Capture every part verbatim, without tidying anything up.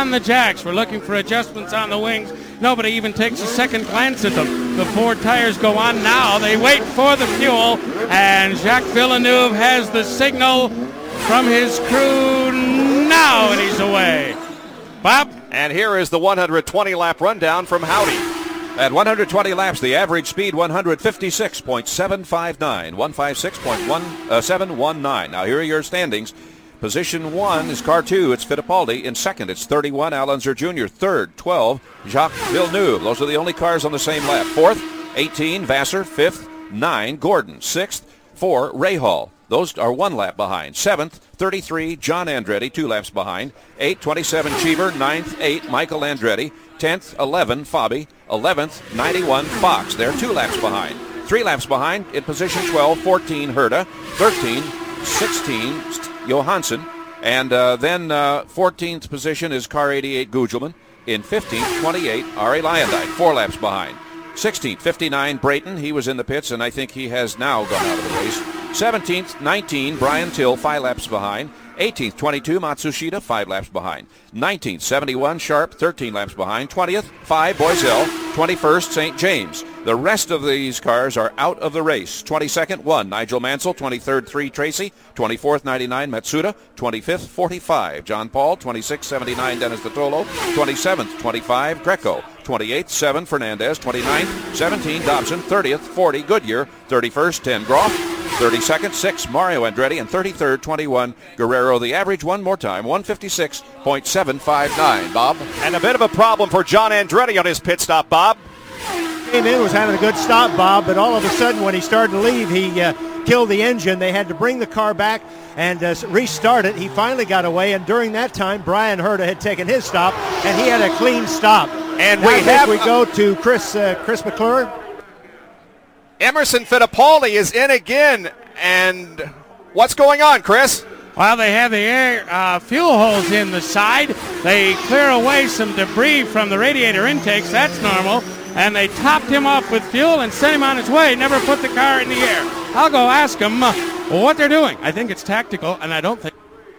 on the jacks. We're looking for adjustments on the wings. Nobody even takes a second glance at them. The Ford tires go on now. They wait for the fuel, and Jacques Villeneuve has the signal from his crew now, and he's away. Bob? And here is the one hundred twenty lap rundown from Howdy. At one hundred twenty laps, the average speed one fifty-six point seven five nine, one fifty-six point seven one nine. Now here are your standings. Position one is car two. It's Fittipaldi. In second, it's thirty-one, Al Unser Junior Third, twelve, Jacques Villeneuve. Those are the only cars on the same lap. Fourth, eighteen, Vassar. Fifth, nine, Gordon. Sixth, four, Rahal. Those are one lap behind. Seventh, thirty-three, John Andretti, two laps behind. Eight, twenty-seven, Cheever. Ninth, eight, Michael Andretti. Tenth, eleven, Fabi. Eleventh, ninety-one, Fox. They're two laps behind. Three laps behind in position twelve, fourteen, Herta. thirteen, sixteen, Johansson. And uh, then uh, fourteenth position is car eighty-eight, Gugelman. In fifteenth, twenty-eight, Ari Lyondike, four laps behind. sixteenth, fifty-nine, Brayton. He was in the pits, and I think he has now gone out of the race. seventeenth, nineteen, Brian Till, five laps behind. eighteenth, twenty-two, Matsushita, five laps behind. nineteenth, seventy-one, Sharp, thirteen laps behind. twentieth, five, Boisel. twenty-first, Saint James. The rest of these cars are out of the race. twenty-second, one, Nigel Mansell. twenty-third, three, Tracy. twenty-fourth, ninety-nine, Matsuda. twenty-fifth, forty-five, John Paul. twenty-sixth, seventy-nine, Dennis Vitolo. twenty-seventh, twenty-five, Greco. twenty-eighth, seven, Fernandez. twenty-ninth, seventeen, Dobson. thirtieth, forty, Goodyear. thirty-first, ten, Groff. thirty-second, six, Mario Andretti. And thirty-third, twenty-one, Guerrero. The average, one more time, one fifty-six point seven five nine. Bob? And a bit of a problem for John Andretti on his pit stop, Bob. Came in, was having a good stop, Bob, but all of a sudden when he started to leave, he uh, killed the engine. They had to bring the car back and uh, restart it. He finally got away, and during that time, Brian Herta had taken his stop, and he had a clean stop. And now we have we go to Chris uh, Chris McClure. Emerson Fittipaldi is in again, and what's going on, Chris? Well, they have the air uh, fuel holes in the side. They clear away some debris from the radiator intakes. That's normal. And they topped him off with fuel and sent him on his way. Never put the car in the air. I'll go ask them uh, what they're doing. I think it's tactical, and I don't think.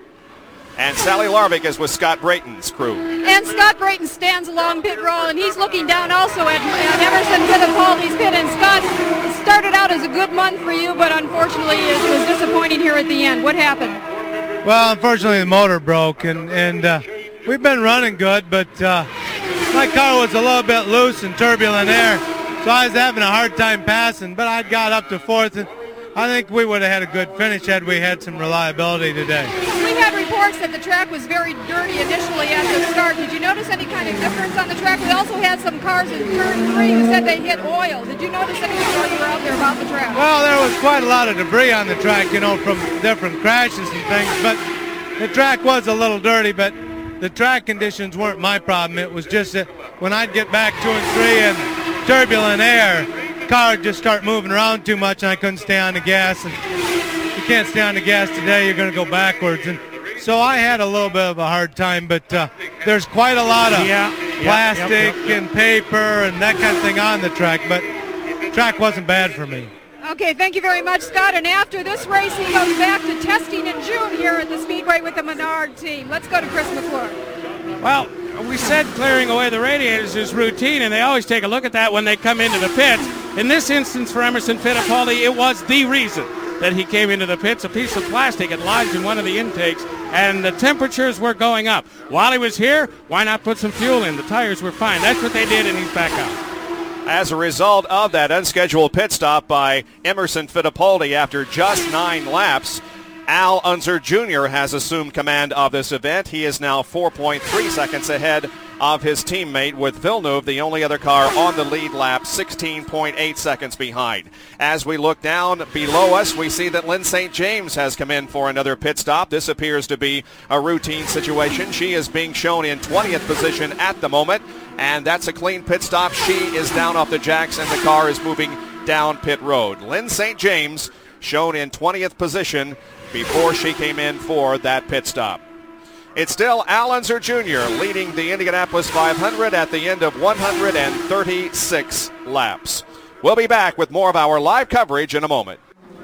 And Sally Larvik is with Scott Brayton's crew. And Scott Brayton stands along pit row, and he's looking down also at, at Emerson Fittipaldi's pit. And Scott, it started out as a good month for you, but unfortunately it was disappointing here at the end. What happened? Well, unfortunately the motor broke, and, and uh, we've been running good, but uh, my car was a little bit loose and turbulent air, so I was having a hard time passing, but I got up to fourth, and I think we would have had a good finish had we had some reliability today. We had reports that the track was very dirty initially at the start. Did you notice any kind of difference on the track? We also had some cars in turn three who said they hit oil. Did you notice anything while you were out there about the track? Well, there was quite a lot of debris on the track, you know, from different crashes and things, but the track was a little dirty, but the track conditions weren't my problem. It was just that when I'd get back two and three in turbulent air, the car would just start moving around too much and I couldn't stay on the gas. And you can't stay on the gas today, you're going to go backwards. And so I had a little bit of a hard time, but uh, there's quite a lot of yeah, plastic yep, yep, yep. and paper and that kind of thing on the track, but the track wasn't bad for me. Okay, thank you very much, Scott. And after this race, he goes back to testing in June here at the Speedway with the Menard team. Let's go to Chris McClure. Well, we said clearing away the radiators is routine, and they always take a look at that when they come into the pits. In this instance for Emerson Fittipaldi, it was the reason that he came into the pits. A piece of plastic had lodged in one of the intakes, and the temperatures were going up. While he was here, why not put some fuel in? The tires were fine. That's what they did, and he's back out. As a result of that unscheduled pit stop by Emerson Fittipaldi after just nine laps, Al Unser Junior has assumed command of this event. He is now four point three seconds ahead of his teammate, with Villeneuve, the only other car on the lead lap, sixteen point eight seconds behind. As we look down below us, we see that Lynn Saint James has come in for another pit stop. This appears to be a routine situation. She is being shown in twentieth position at the moment, and that's a clean pit stop. She is down off the jacks, and the car is moving down pit road. Lynn Saint James shown in twentieth position before she came in for that pit stop. It's still Al Unser Junior leading the Indianapolis five hundred at the end of one hundred thirty-six laps. We'll be back with more of our live coverage in a moment.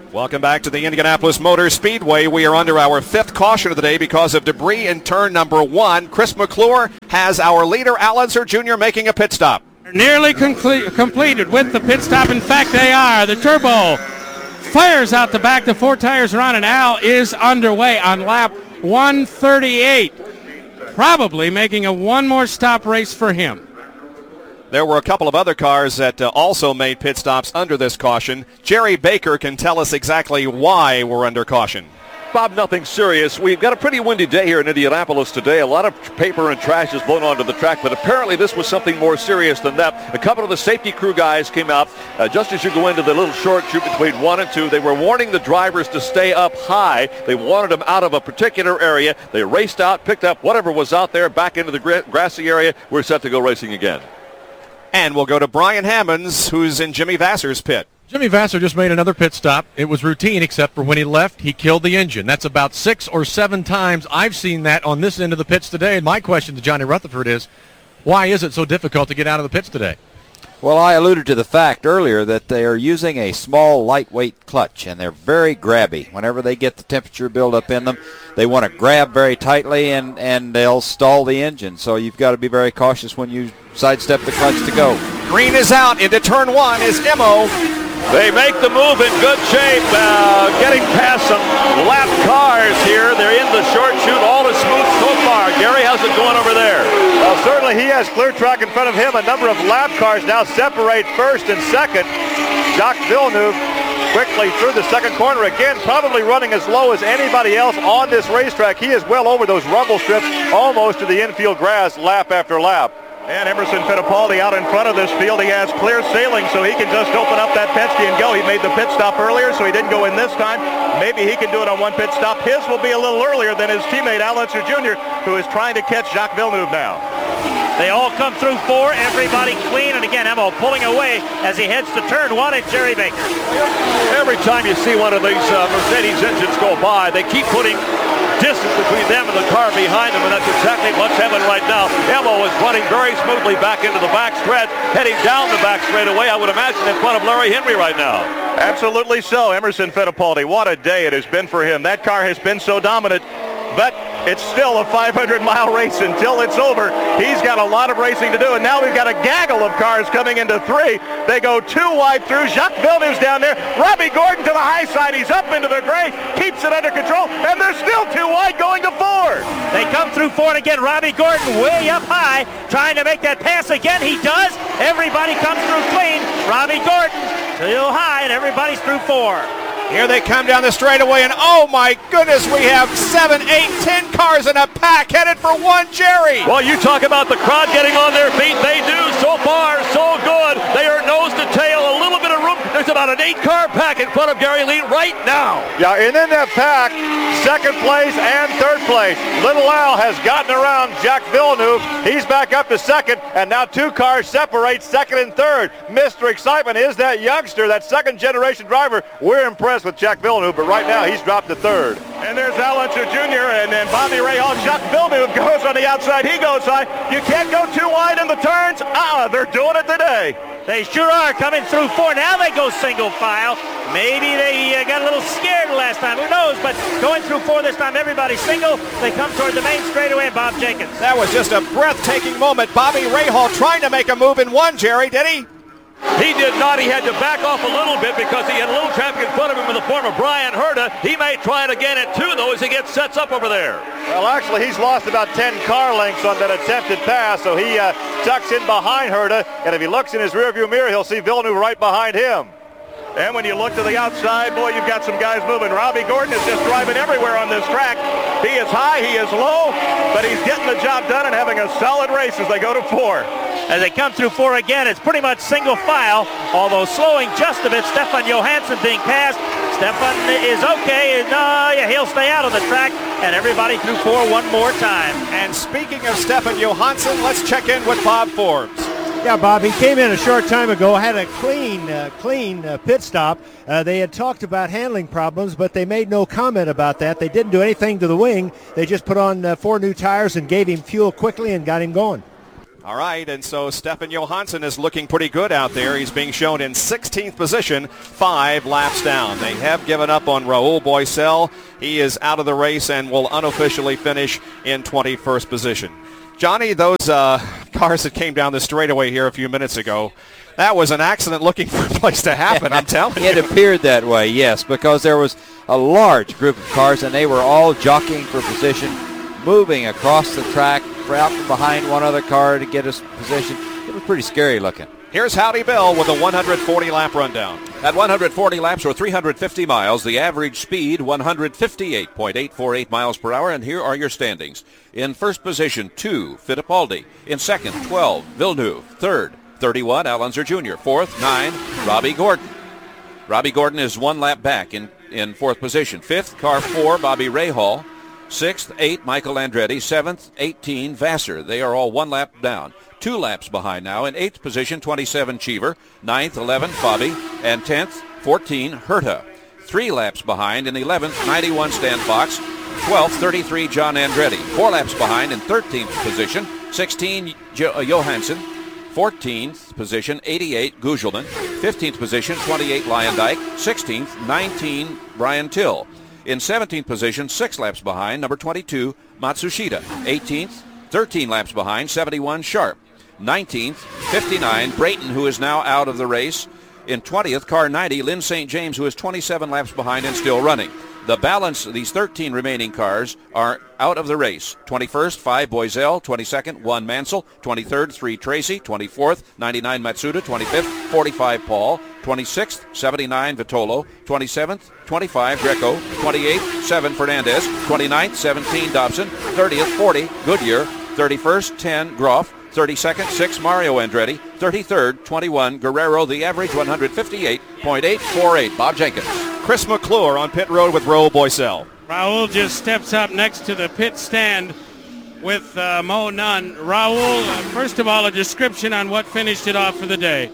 Welcome back to the Indianapolis Motor Speedway. We are under our fifth caution of the day because of debris in turn number one. Chris McClure has our leader, Al Unser Junior, making a pit stop. Nearly conclu- completed with the pit stop. In fact, they are. The turbo fires out the back. The four tires are on, and Al is underway on lap one thirty-eight. Probably making a one more stop race for him. There were a couple of other cars that uh, also made pit stops under this caution. Jerry Baker can tell us exactly why we're under caution. Bob, nothing serious. We've got a pretty windy day here in Indianapolis today. A lot of paper and trash is blown onto the track, but apparently this was something more serious than that. A couple of the safety crew guys came out uh, just as you go into the little short chute between one and two. They were warning the drivers to stay up high. They wanted them out of a particular area. They raced out, picked up whatever was out there, back into the gra- grassy area. We're set to go racing again. And we'll go to Brian Hammonds, who's in Jimmy Vassar's pit. Jimmy Vasser just made another pit stop. It was routine, except for when he left, he killed the engine. That's about six or seven times I've seen that on this end of the pits today. And my question to Johnny Rutherford is, why is it so difficult to get out of the pits today? Well, I alluded to the fact earlier that they are using a small, lightweight clutch, and they're very grabby. Whenever they get the temperature buildup in them, they want to grab very tightly, and, and they'll stall the engine. So you've got to be very cautious when you sidestep the clutch to go. Green is out. Into turn one is Emo. They make the move in good shape, uh, getting past some lap cars here. They're in the short chute. All is smooth so far. Gary, how's it going over there? Well, certainly he has clear track in front of him. A number of lap cars now separate first and second. Jacques Villeneuve quickly through the second corner again, probably running as low as anybody else on this racetrack. He is well over those rumble strips, almost to the infield grass lap after lap. And Emerson Fittipaldi out in front of this field. He has clear sailing, so he can just open up that Penske and go. He made the pit stop earlier, so he didn't go in this time. Maybe he can do it on one pit stop. His will be a little earlier than his teammate Al Unser Junior, who is trying to catch Jacques Villeneuve now. They all come through four, everybody clean, and again, Emo pulling away as he heads to turn one at Jerry Baker. Every time you see one of these uh, Mercedes engines go by, they keep putting distance between them and the car behind them, and that's exactly what's happening right now. Emo is running very smoothly back into the back stretch, heading down the back straightaway, I would imagine, in front of Larry Henry right now. Absolutely so. Emerson Fittipaldi, what a day it has been for him. That car has been so dominant, but it's still a five hundred mile race until it's over. He's got a lot of racing to do, and now we've got a gaggle of cars coming into three. They go two wide through. Jacques Villeneuve's down there. Robbie Gordon to the high side. He's up into the gray, keeps it under control, and they're still two wide going to four. They come through four, and again, Robbie Gordon way up high, trying to make that pass again. He does. Everybody comes through clean. Robbie Gordon still high, and everybody's through four. Here they come down the straightaway, and oh my goodness, we have seven, eight, ten cars in a pack headed for one Jerry. Well, you talk about the crowd getting on their feet. They do. So far, so good. They are nose to tail, a little bit of room. There's about an eight-car pack in front of Gary Lee right now. Yeah, and in that pack, second place and third place. Little Al has gotten around Jacques Villeneuve. He's back up to second, and now two cars separate second and third. Mister Excitement is that youngster, that second-generation driver. We're impressed with Jacques Villeneuve, but right now he's dropped to third. And there's Al Unser Junior and then Bobby Rahal. Jacques Villeneuve goes on the outside. He goes high. You can't go too wide in the turns. Ah, uh-uh, they're doing it today. They sure are coming through four. Now they go single file. Maybe they uh, got a little scared last time. Who knows? But going through four this time, everybody's single. They come toward the main straightaway, and Bob Jenkins. That was just a breathtaking moment. Bobby Rahal trying to make a move in one, Jerry, did he? He did not. He had to back off a little bit because he had a little traffic in front of him in the form of Brian Herta. He may try it again at two, though, as he gets sets up over there. Well, actually, he's lost about ten car lengths on that attempted pass, so he uh, tucks in behind Herta, and if he looks in his rearview mirror, he'll see Villeneuve right behind him. And when you look to the outside, boy, you've got some guys moving. Robbie Gordon is just driving everywhere on this track. He is high, he is low, but he's getting the job done and having a solid race as they go to four. As they come through four again, it's pretty much single file, although slowing just a bit. Stefan Johansson being passed. Stefan is okay. No, yeah, he'll stay out of the track, and everybody through four one more time. And speaking of Stefan Johansson, let's check in with Bob Forbes. Yeah, Bob, he came in a short time ago, had a clean, uh, clean uh, pit stop. Uh, they had talked about handling problems, but they made no comment about that. They didn't do anything to the wing. They just put on uh, four new tires and gave him fuel quickly and got him going. All right, and so Stefan Johansson is looking pretty good out there. He's being shown in sixteenth position, five laps down. They have given up on Raul Boesel. He is out of the race and will unofficially finish in twenty-first position. Johnny, those uh, cars that came down the straightaway here a few minutes ago, that was an accident looking for a place to happen, I'm telling you. It appeared that way, yes, because there was a large group of cars, and they were all jockeying for position, moving across the track, out from behind one other car to get us position. It was pretty scary looking. Here's Howdy Bill with a one hundred forty lap rundown. At one hundred forty laps or three hundred fifty miles, the average speed one hundred fifty-eight point eight four eight miles per hour, and here are your standings. In first position, two, Fittipaldi. In second, twelve, Villeneuve. Third, thirty-one, Al Unser Junior Fourth, nine, Robbie Gordon. Robbie Gordon is one lap back in, in fourth position. Fifth, car four, Bobby Rahal. Sixth, eight, Michael Andretti. Seventh, eighteen, Vassar. They are all one lap down. Two laps behind now. In eighth position, twenty-seven, Cheever. Ninth, eleven, Fabi. And tenth, fourteen, Herta. Three laps behind. In eleventh, ninety-one, Stan Fox. twelfth, thirty-three, John Andretti. Four laps behind in thirteenth position, sixteen, jo- uh, Johansson. fourteenth position, eighty-eight, Gugelman. fifteenth position, twenty-eight, Lyondike. sixteenth, nineteen, Brian Till. In seventeenth position, six laps behind, number twenty-two, Matsushita. eighteenth, thirteen laps behind, seventy-one, Sharp. nineteenth, fifty-nine, Brayton, who is now out of the race. In twentieth, car ninety, Lynn Saint James, who is twenty-seven laps behind and still running. The balance of these thirteen remaining cars are out of the race. twenty-first, five, Boesel. twenty-second, one, Mansell. twenty-third, three, Tracy. twenty-fourth, ninety-nine, Matsuda. twenty-fifth, forty-five, Paul. twenty-sixth, seventy-nine, Vitolo. twenty-seventh, twenty-five, Greco. twenty-eighth, seven, Fernandez. twenty-ninth, seventeen, Dobson. thirtieth, forty, Goodyear. thirty-first, ten, Groff. thirty-second, six, Mario Andretti. thirty-third, twenty-one, Guerrero. The average, one hundred fifty-eight point eight four eight. Bob Jenkins. Chris McClure on pit road with Raul Boesel. Raul just steps up next to the pit stand with uh, Mo Nunn. Raul, uh, first of all, a description on what finished it off for the day.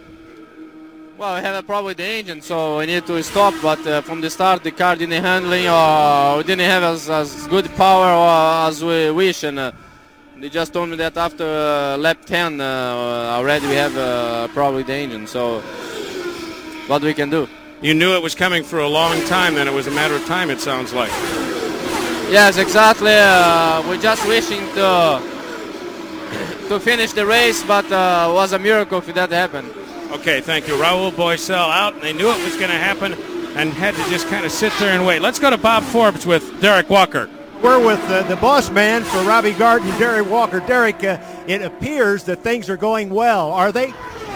Well, we had a problem with the engine, so we need to stop. But uh, from the start, the car didn't handling, or we didn't have as, as good power uh, as we wish. And uh, they just told me that after uh, lap ten, uh, already we have a problem with the engine. So what we can do? You knew it was coming for a long time, then it was a matter of time, it sounds like. Yes, exactly. Uh, we're just wishing to to finish the race, but uh, it was a miracle if that happened. Okay, thank you. Raul Boesel out, and they knew it was going to happen and had to just kind of sit there and wait. Let's go to Bob Forbes with Derek Walker. We're with uh, the boss man for Robbie Gardner, Derek Walker. Derek, uh, it appears that things are going well. Are they?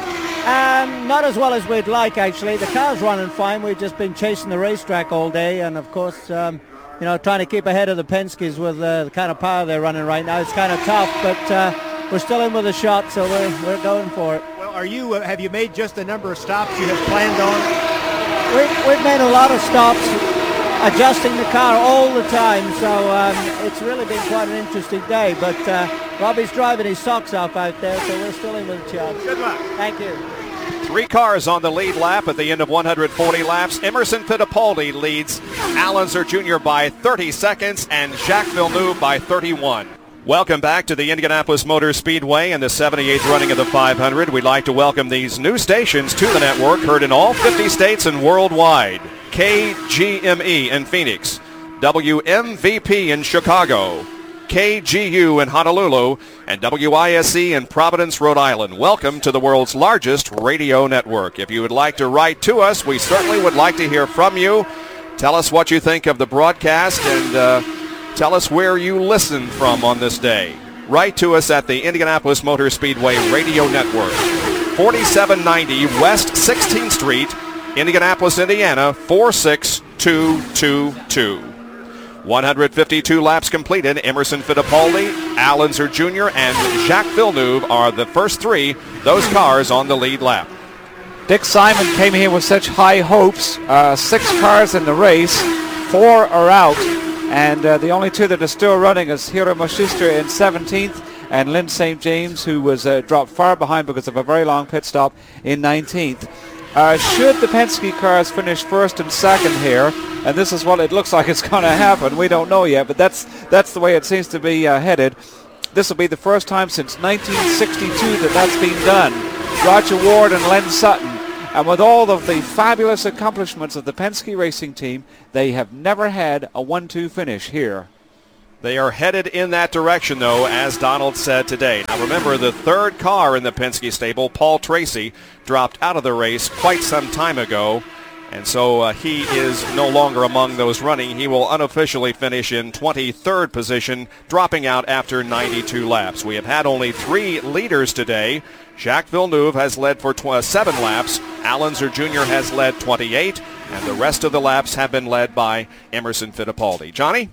Um, not as well as we'd like, actually. The car's running fine. We've just been chasing the racetrack all day, and of course, um, you know, trying to keep ahead of the Penske's with uh, the kind of power they're running right now. It's kind of tough, but uh, we're still in with a shot, so we're we're going for it. Well, are you? Uh, have you made just the number of stops you have planned on? We've we've made a lot of stops, adjusting the car all the time. So um, it's really been quite an interesting day. But uh, Robbie's driving his socks off out there, so we're still in with a chance. Good luck. Thank you. Three cars on the lead lap at the end of one hundred forty laps. Emerson Fittipaldi leads Al Unser Junior by thirty seconds and Jacques Villeneuve by thirty-one. Welcome back to the Indianapolis Motor Speedway and the seventy-eighth running of the five hundred. We'd like to welcome these new stations to the network, heard in all fifty states and worldwide. K G M E in Phoenix, W M V P in Chicago, K G U in Honolulu, and W I S E in Providence, Rhode Island. Welcome to the world's largest radio network. If you would like to write to us, we certainly would like to hear from you. Tell us what you think of the broadcast and uh, tell us where you listen from on this day. Write to us at the Indianapolis Motor Speedway Radio Network, forty-seven ninety West sixteenth Street, Indianapolis, Indiana, four six two two two. one hundred fifty-two laps completed. Emerson Fittipaldi, Al Unser Junior, and Jacques Villeneuve are the first three, those cars on the lead lap. Dick Simon came here with such high hopes. Uh, six cars in the race, four are out, and uh, the only two that are still running is Hiro Moshister in seventeenth and Lynn Saint James, who was uh, dropped far behind because of a very long pit stop, in nineteenth. Uh, should the Penske cars finish first and second here, and this is what it looks like it's going to happen, we don't know yet, but that's that's the way it seems to be uh, headed. This will be the first time since nineteen sixty-two that that's been done. Roger Ward and Len Sutton. And with all of the fabulous accomplishments of the Penske Racing team, they have never had a one two finish here. They are headed in that direction, though, as Donald said today. Now, remember, the third car in the Penske stable, Paul Tracy, dropped out of the race quite some time ago, and so uh, he is no longer among those running. He will unofficially finish in twenty-third position, dropping out after ninety-two laps. We have had only three leaders today. Jacques Villeneuve has led for tw- seven laps. Al Unser Junior has led twenty-eight, and the rest of the laps have been led by Emerson Fittipaldi. Johnny?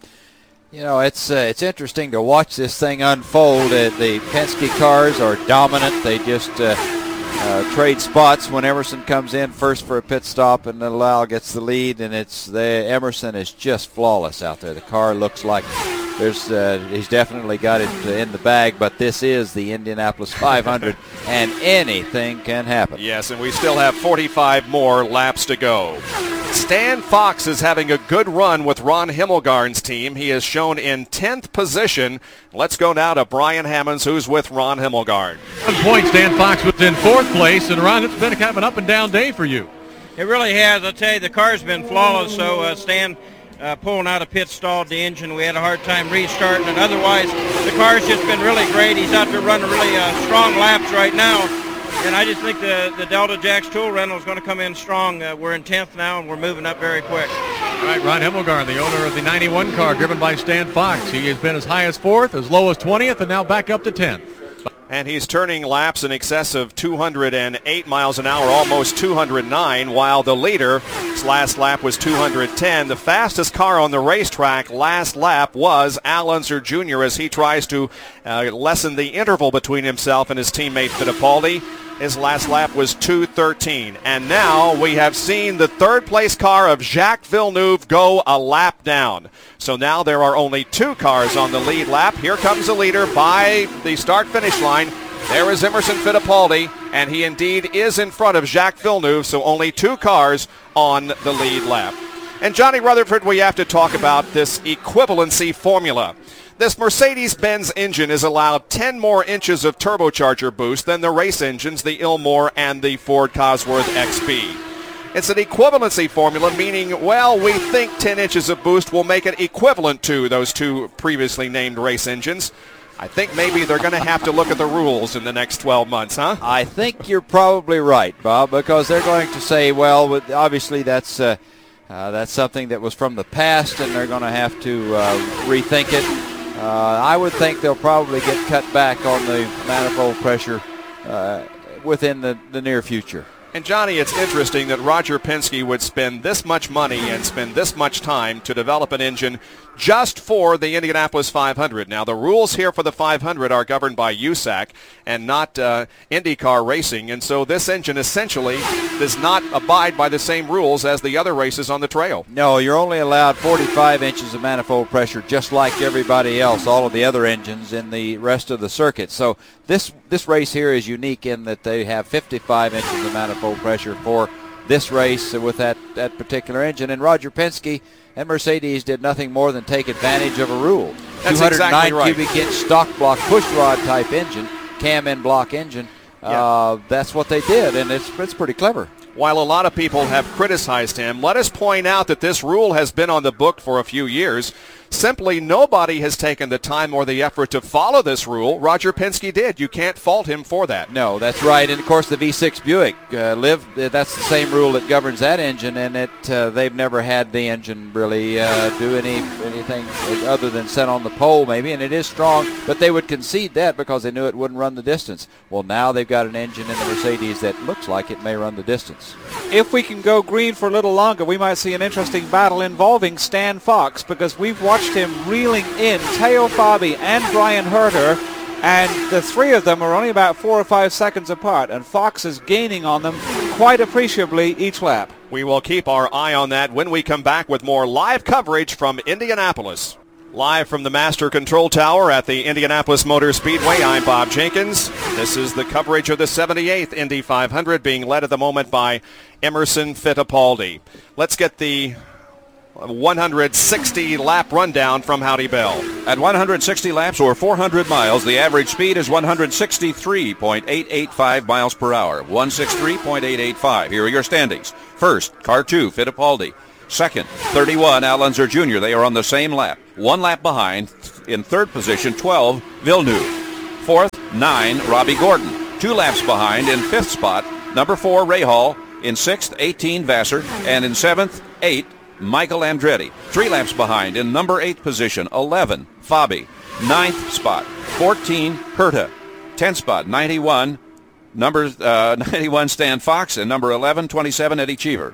You know, it's uh, it's interesting to watch this thing unfold. Uh, the Penske cars are dominant. They just uh, uh, trade spots when Emerson comes in first for a pit stop, and then Lal gets the lead. And it's the Emerson is just flawless out there. The car looks like there's uh, he's definitely got it uh, in the bag. But this is the Indianapolis five hundred, and anything can happen. Yes, and we still have forty-five more laps to go. Stan Fox is having a good run with Ron Himmelgarn's team. He is shown in tenth position. Let's go now to Brian Hammonds, who's with Ron Himmelgarn. One point, Stan Fox was in fourth place, and Ron, it's been kind of an up-and-down day for you. It really has. I'll tell you, the car's been flawless, so uh, Stan uh, pulling out of pit stalled the engine. We had a hard time restarting it. Otherwise, the car's just been really great. He's out there running really uh, strong laps right now. And I just think the, the Delta Jacks tool rental is going to come in strong. Uh, we're in tenth now, and we're moving up very quick. All right, Ron Himmelgarn, the owner of the ninety-one car, driven by Stan Fox. He has been as high as fourth, as low as twentieth, and now back up to tenth. And he's turning laps in excess of two hundred eight miles an hour, almost two hundred nine, while the leader, his last lap was two hundred ten. The fastest car on the racetrack last lap was Al Unser Junior as he tries to uh, lessen the interval between himself and his teammate Fittipaldi. His last lap was two thirteen. And now we have seen the third place car of Jacques Villeneuve go a lap down. So now there are only two cars on the lead lap. Here comes the leader by the start-finish line. There is Emerson Fittipaldi, and he indeed is in front of Jacques Villeneuve, so only two cars on the lead lap. And Johnny Rutherford, we have to talk about this equivalency formula. This Mercedes-Benz engine is allowed ten more inches of turbocharger boost than the race engines, the Ilmor and the Ford Cosworth X B. It's an equivalency formula, meaning, well, we think ten inches of boost will make it equivalent to those two previously named race engines. I think maybe they're going to have to look at the rules in the next twelve months, huh? I think you're probably right, Bob, because they're going to say, well, obviously that's uh, uh, that's something that was from the past, and they're going to have to uh, rethink it. Uh, I would think they'll probably get cut back on the manifold pressure uh, within the, the near future. And, Johnny, it's interesting that Roger Penske would spend this much money and spend this much time to develop an engine just for the Indianapolis five hundred. Now, the rules here for the five hundred are governed by U S A C and not uh, IndyCar Racing, and so this engine essentially does not abide by the same rules as the other races on the trail. No, you're only allowed forty-five inches of manifold pressure, just like everybody else, all of the other engines in the rest of the circuit. So this this race here is unique in that they have fifty-five inches of manifold pressure for this race with that, that particular engine. And Roger Penske and Mercedes did nothing more than take advantage of a rule. That's two hundred nine exactly right. cubic inch stock block pushrod type engine, cam end block engine. Yeah. Uh, that's what they did, and it's it's pretty clever. While a lot of people have criticized him, let us point out that this rule has been on the book for a few years. Simply nobody has taken the time or the effort to follow this rule. Roger Penske did. You can't fault him for that. No, that's right. And, of course, the V six Buick, uh, live, that's the same rule that governs that engine, and it uh, they've never had the engine really uh, do any anything other than set on the pole maybe, and it is strong, but they would concede that because they knew it wouldn't run the distance. Well, now they've got an engine in the Mercedes that looks like it may run the distance. If we can go green for a little longer, we might see an interesting battle involving Stan Fox, because we've watched him reeling in Teo Fabi and Brian Herter, and the three of them are only about four or five seconds apart, and Fox is gaining on them quite appreciably each lap. We will keep our eye on that when we come back with more live coverage from Indianapolis. Live from the Master Control Tower at the Indianapolis Motor Speedway, I'm Bob Jenkins. This is the coverage of the seventy-eighth Indy five hundred, being led at the moment by Emerson Fittipaldi. Let's get the one hundred sixty lap rundown from Howdy Bell. At one hundred sixty laps or four hundred miles, the average speed is one hundred sixty-three point eight eight five miles per hour. one sixty-three point eight eight five. Here are your standings. First, car two, Fittipaldi. Second, thirty-one, Al Unser Junior They are on the same lap. One lap behind. In third position, twelve, Villeneuve. Fourth, nine, Robbie Gordon. Two laps behind. In fifth spot, number four, Rahal. In sixth, eighteen, Vassar. And in seventh, eight, Michael Andretti. Three laps behind. In number eight position, eleven, Fabi. Ninth spot, fourteen, Herta. Tenth spot, ninety-one, number uh, ninety-one, Stan Fox. And number eleven, twenty-seven, Eddie Cheever.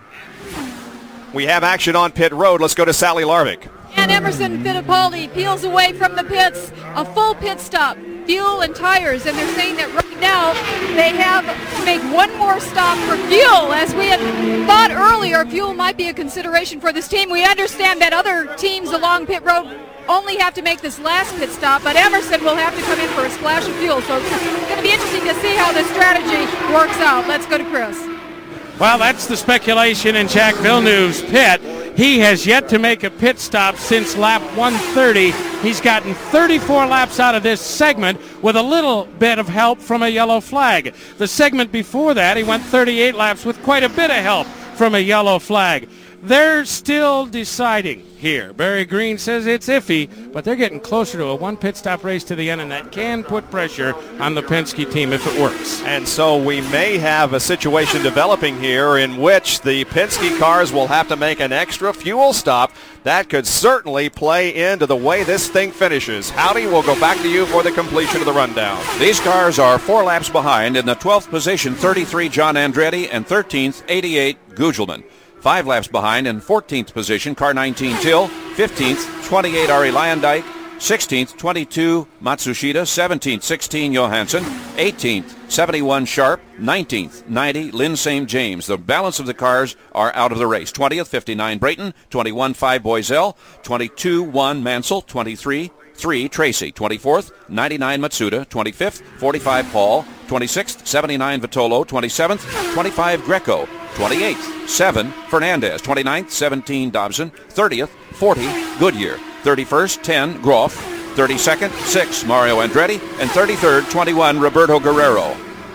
We have action on pit road. Let's go to Sally Larvik. And Emerson Fittipaldi peels away from the pits. A full pit stop, fuel and tires, and they're saying that right now they have to make one more stop for fuel. As we had thought earlier, fuel might be a consideration for this team. We understand that other teams along pit road only have to make this last pit stop, but Emerson will have to come in for a splash of fuel. So it's going to be interesting to see how this strategy works out. Let's go to Chris. Well, that's the speculation in Jack Villeneuve's pit. He has yet to make a pit stop since lap one thirty. He's gotten thirty-four laps out of this segment with a little bit of help from a yellow flag. The segment before that, he went thirty-eight laps with quite a bit of help from a yellow flag. They're still deciding here. Barry Green says it's iffy, but they're getting closer to a one pit stop race to the end, and that can put pressure on the Penske team if it works. And so we may have a situation developing here in which the Penske cars will have to make an extra fuel stop. That could certainly play into the way this thing finishes. Howdy, we'll go back to you for the completion of the rundown. These cars are four laps behind. In the twelfth position, thirty-three, John Andretti, and thirteenth, eighty-eight, Gugelman. Five laps behind. In fourteenth position, car nineteen, Till. fifteenth, twenty-eight, Ari Luyendyk. sixteenth, twenty-two, Matsushita. seventeenth, sixteen, Johansson. eighteenth, seventy-one, Sharp. nineteenth, ninety, Lynn Saint James. The balance of the cars are out of the race. twentieth, fifty-nine, Brayton. twenty-one, five, Boisel. twenty-two, one, Mansell. twenty-three, three, Tracy. twenty-fourth, ninety-nine, Matsuda. twenty-fifth, forty-five, Paul. twenty-sixth, seventy-nine, Vitolo. twenty-seventh, twenty-five, Greco. twenty-eighth, seven, Fernandez. twenty-ninth, seventeen, Dobson. thirtieth, forty, Goodyear. thirty-first, ten, Groff. thirty-second, six, Mario Andretti. And thirty-third, twenty-one, Roberto Guerrero.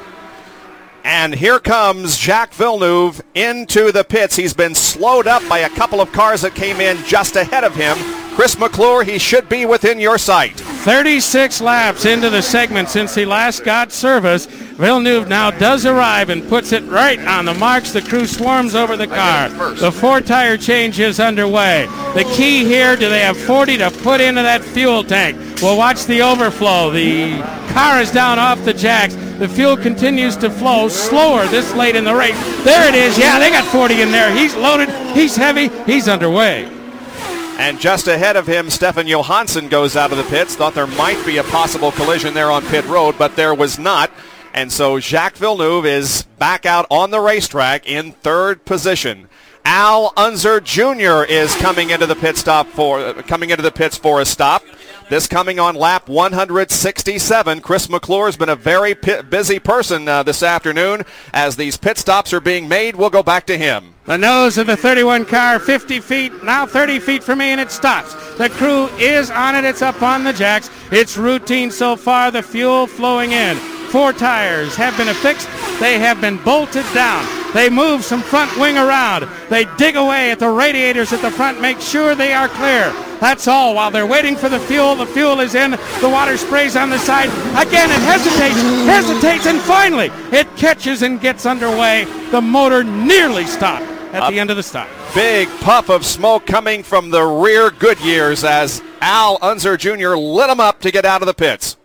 And here comes Jack Villeneuve into the pits. He's been slowed up by a couple of cars that came in just ahead of him. Chris McClure, he should be within your sight. thirty-six laps into the segment since he last got service. Villeneuve now does arrive and puts it right on the marks. The crew swarms over the car. The four-tire change is underway. The key here, do they have forty to put into that fuel tank? We'll watch the overflow. The car is down off the jacks. The fuel continues to flow slower this late in the race. There it is. Yeah, they got forty in there. He's loaded. He's heavy. He's underway. And just ahead of him, Stefan Johansson goes out of the pits. Thought there might be a possible collision there on pit road, but there was not. And so Jacques Villeneuve is back out on the racetrack in third position. Al Unser Junior is coming into the pit stop for uh, coming into the pits for a stop. This coming on lap one hundred sixty-seven. Chris McClure has been a very pit busy person uh, this afternoon. As these pit stops are being made, we'll go back to him. The nose of the thirty-one car, fifty feet, now thirty feet for me, and it stops. The crew is on it. It's up on the jacks. It's routine so far, the fuel flowing in. Four tires have been affixed. They have been bolted down. They move some front wing around. They dig away at the radiators at the front, make sure they are clear. That's all. While they're waiting for the fuel, the fuel is in. The water sprays on the side. Again, it hesitates, hesitates, and finally it catches and gets underway. The motor nearly stopped at A the end of the stop. Big puff of smoke coming from the rear Goodyears as Al Unser Junior lit them up to get out of the pits.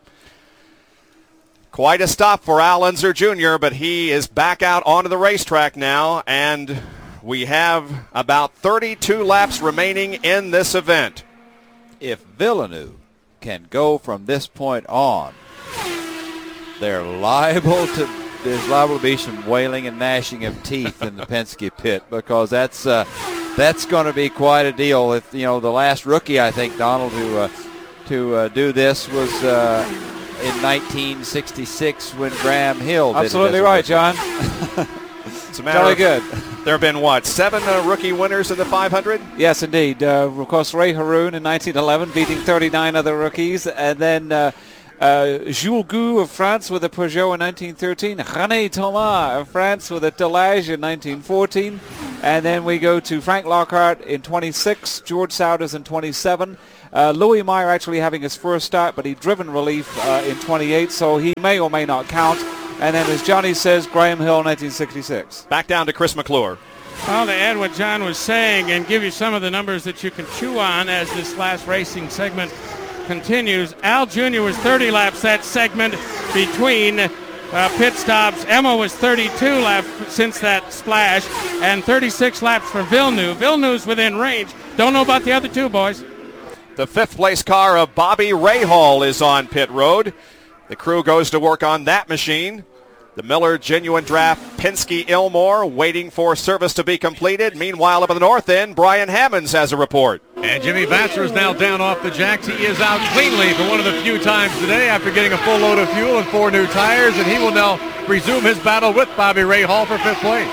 Quite a stop for Al Unser Junior, but he is back out onto the racetrack now, and we have about thirty-two laps remaining in this event. If Villeneuve can go from this point on, they're liable to there's liable to be some wailing and gnashing of teeth in the Penske pit, because that's uh, that's going to be quite a deal. If you know the last rookie, I think Donald, to uh, to uh, do this was uh, in nineteen sixty-six when Graham Hill did it. Absolutely right, John. It's a matter Jolly of, good. There have been, what, seven uh, rookie winners in the five hundred? Yes, indeed. Uh, of course, Ray Haroun in nineteen eleven, beating thirty-nine other rookies. And then uh, uh, Jules Gou of France with a Peugeot in nineteen thirteen. René Thomas of France with a Delage in nineteen fourteen. And then we go to Frank Lockhart in twenty-six, George Souders in twenty-seven. Uh, Louis Meyer actually having his first start, but he'd driven relief uh, in twenty-eight, so he may or may not count. And then, as Johnny says, Graham Hill, nineteen sixty-six. Back down to Chris McClure. Well, to add what John was saying and give you some of the numbers that you can chew on as this last racing segment continues, Al Junior was thirty laps that segment between uh, pit stops. Emma was thirty-two laps since that splash, and thirty-six laps for Villeneuve. Villeneuve's within range. Don't know about the other two, boys. The fifth place car of Bobby Rahal is on pit road. The crew goes to work on that machine. The Miller Genuine Draft Penske Ilmore waiting for service to be completed. Meanwhile, up at the north end, Brian Hammonds has a report. And Jimmy Vasser is now down off the jacks. He is out cleanly for one of the few times today after getting a full load of fuel and four new tires, and he will now resume his battle with Bobby Rahal for fifth place.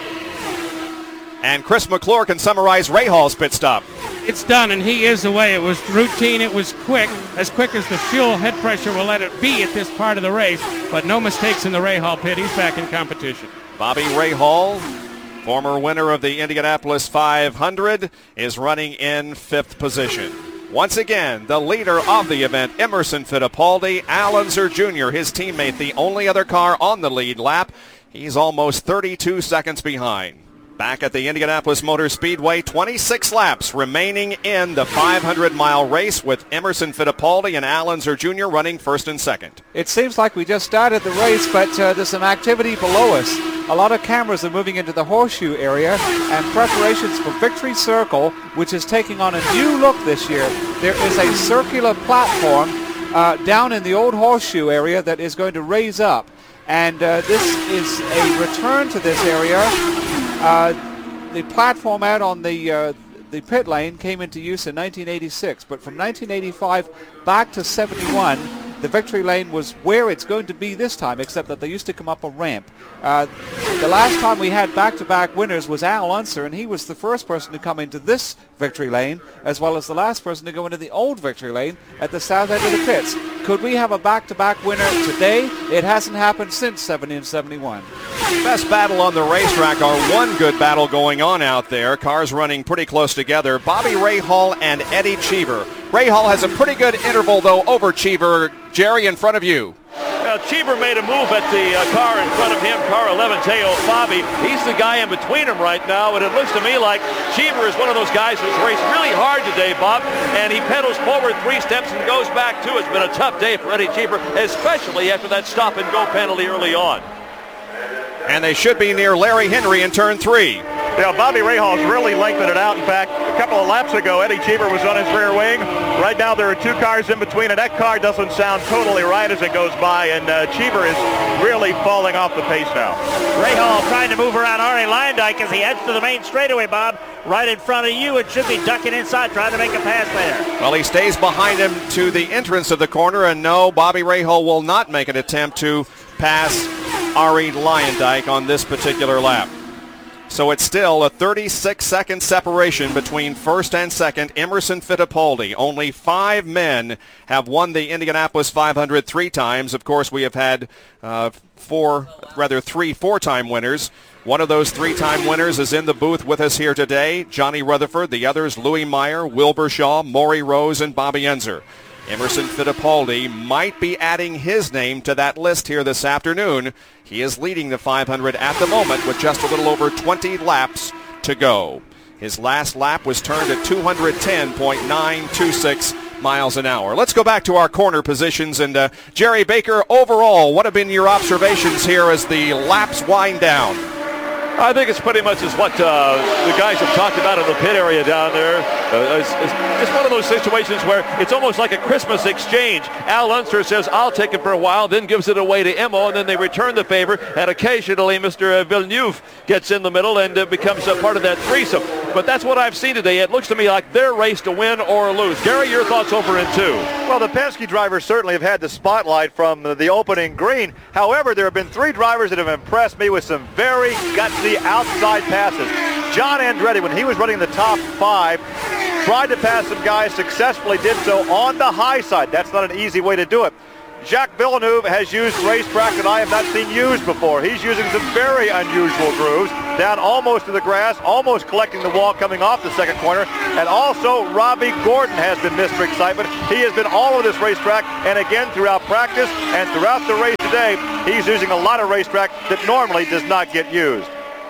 And Chris McClure can summarize Rahal's pit stop. It's done, and he is away. It was routine. It was quick, as quick as the fuel head pressure will let it be at this part of the race, but no mistakes in the Rahal pit. He's back in competition. Bobby Rahal, former winner of the Indianapolis five hundred, is running in fifth position. Once again, the leader of the event, Emerson Fittipaldi. Al Unser Junior, his teammate, the only other car on the lead lap. He's almost thirty-two seconds behind. Back at the Indianapolis Motor Speedway, twenty-six laps remaining in the five hundred mile race with Emerson Fittipaldi and Al Unser Junior running first and second. It seems like we just started the race, but uh, there's some activity below us. A lot of cameras are moving into the horseshoe area, and preparations for Victory Circle, which is taking on a new look this year. There is a circular platform uh, down in the old horseshoe area that is going to raise up, and uh, this is a return to this area. Uh, the platform out on the uh, the pit lane came into use in nineteen eighty-six, but from nineteen eighty-five back to seventy-one, the victory lane was where it's going to be this time, except that they used to come up a ramp. Uh, the last time we had back-to-back winners was Al Unser, and he was the first person to come into this victory lane, as well as the last person to go into the old victory lane at the south end of the pits. Could we have a back-to-back winner today? It hasn't happened since seventy and seventy-one. Best battle on the racetrack, or one good battle going on out there. Cars running pretty close together. Bobby Rahal and Eddie Cheever. Rahal has a pretty good interval, though, over Cheever. Jerry, in front of you. Now, Cheever made a move at the uh, car in front of him, car eleven, Teo Bobby. He's the guy in between them right now, and it looks to me like Cheever is one of those guys who's raced really hard today, Bob, and he pedals forward three steps and goes back two. It's been a tough day for Eddie Cheever, especially after that stop-and-go penalty early on. And they should be near Larry Henry in turn three. Yeah, Bobby Rahal's really lengthened it out. In fact, a couple of laps ago, Eddie Cheever was on his rear wing. Right now, there are two cars in between, and that car doesn't sound totally right as it goes by, and uh, Cheever is really falling off the pace now. Rahal trying to move around Ari Leyendyk as he heads to the main straightaway, Bob. Right in front of you, it should be ducking inside, trying to make a pass there. Well, he stays behind him to the entrance of the corner, and no, Bobby Rahal will not make an attempt to pass Ari Leyendyk on this particular lap. So it's still a thirty-six second separation between first and second. Emerson Fittipaldi. Only five men have won the Indianapolis five hundred three times. Of course, we have had uh, four, rather three four-time winners. One of those three-time winners is in the booth with us here today, Johnny Rutherford. The others, Louis Meyer, Wilbur Shaw, Maury Rose, and Bobby Unser. Emerson Fittipaldi might be adding his name to that list here this afternoon. He is leading the five hundred at the moment with just a little over twenty laps to go. His last lap was turned at two hundred ten point nine two six miles an hour. Let's go back to our corner positions. And uh, Jerry Baker, overall, what have been your observations here as the laps wind down? I think it's pretty much as what uh, the guys have talked about in the pit area down there. Uh, it's, it's just one of those situations where it's almost like a Christmas exchange. Al Unser says, I'll take it for a while, then gives it away to Emo, and then they return the favor, and occasionally Mister Villeneuve gets in the middle and uh, becomes a part of that threesome. but that's what I've seen today. It looks to me like their race to win or lose. Gary, your thoughts over in two? Well, the Penske drivers certainly have had the spotlight from the opening green. However, there have been three drivers that have impressed me with some very gutsy outside passes. John Andretti, when he was running the top five, tried to pass some guys, successfully did so on the high side. That's not an easy way to do it. Jacques Villeneuve has used racetrack that I have not seen used before. He's using some very unusual grooves, down almost to the grass, almost collecting the wall coming off the second corner. And also, Robbie Gordon has been Mister Excitement. He has been all over this racetrack, and again, throughout practice and throughout the race today, he's using a lot of racetrack that normally does not get used.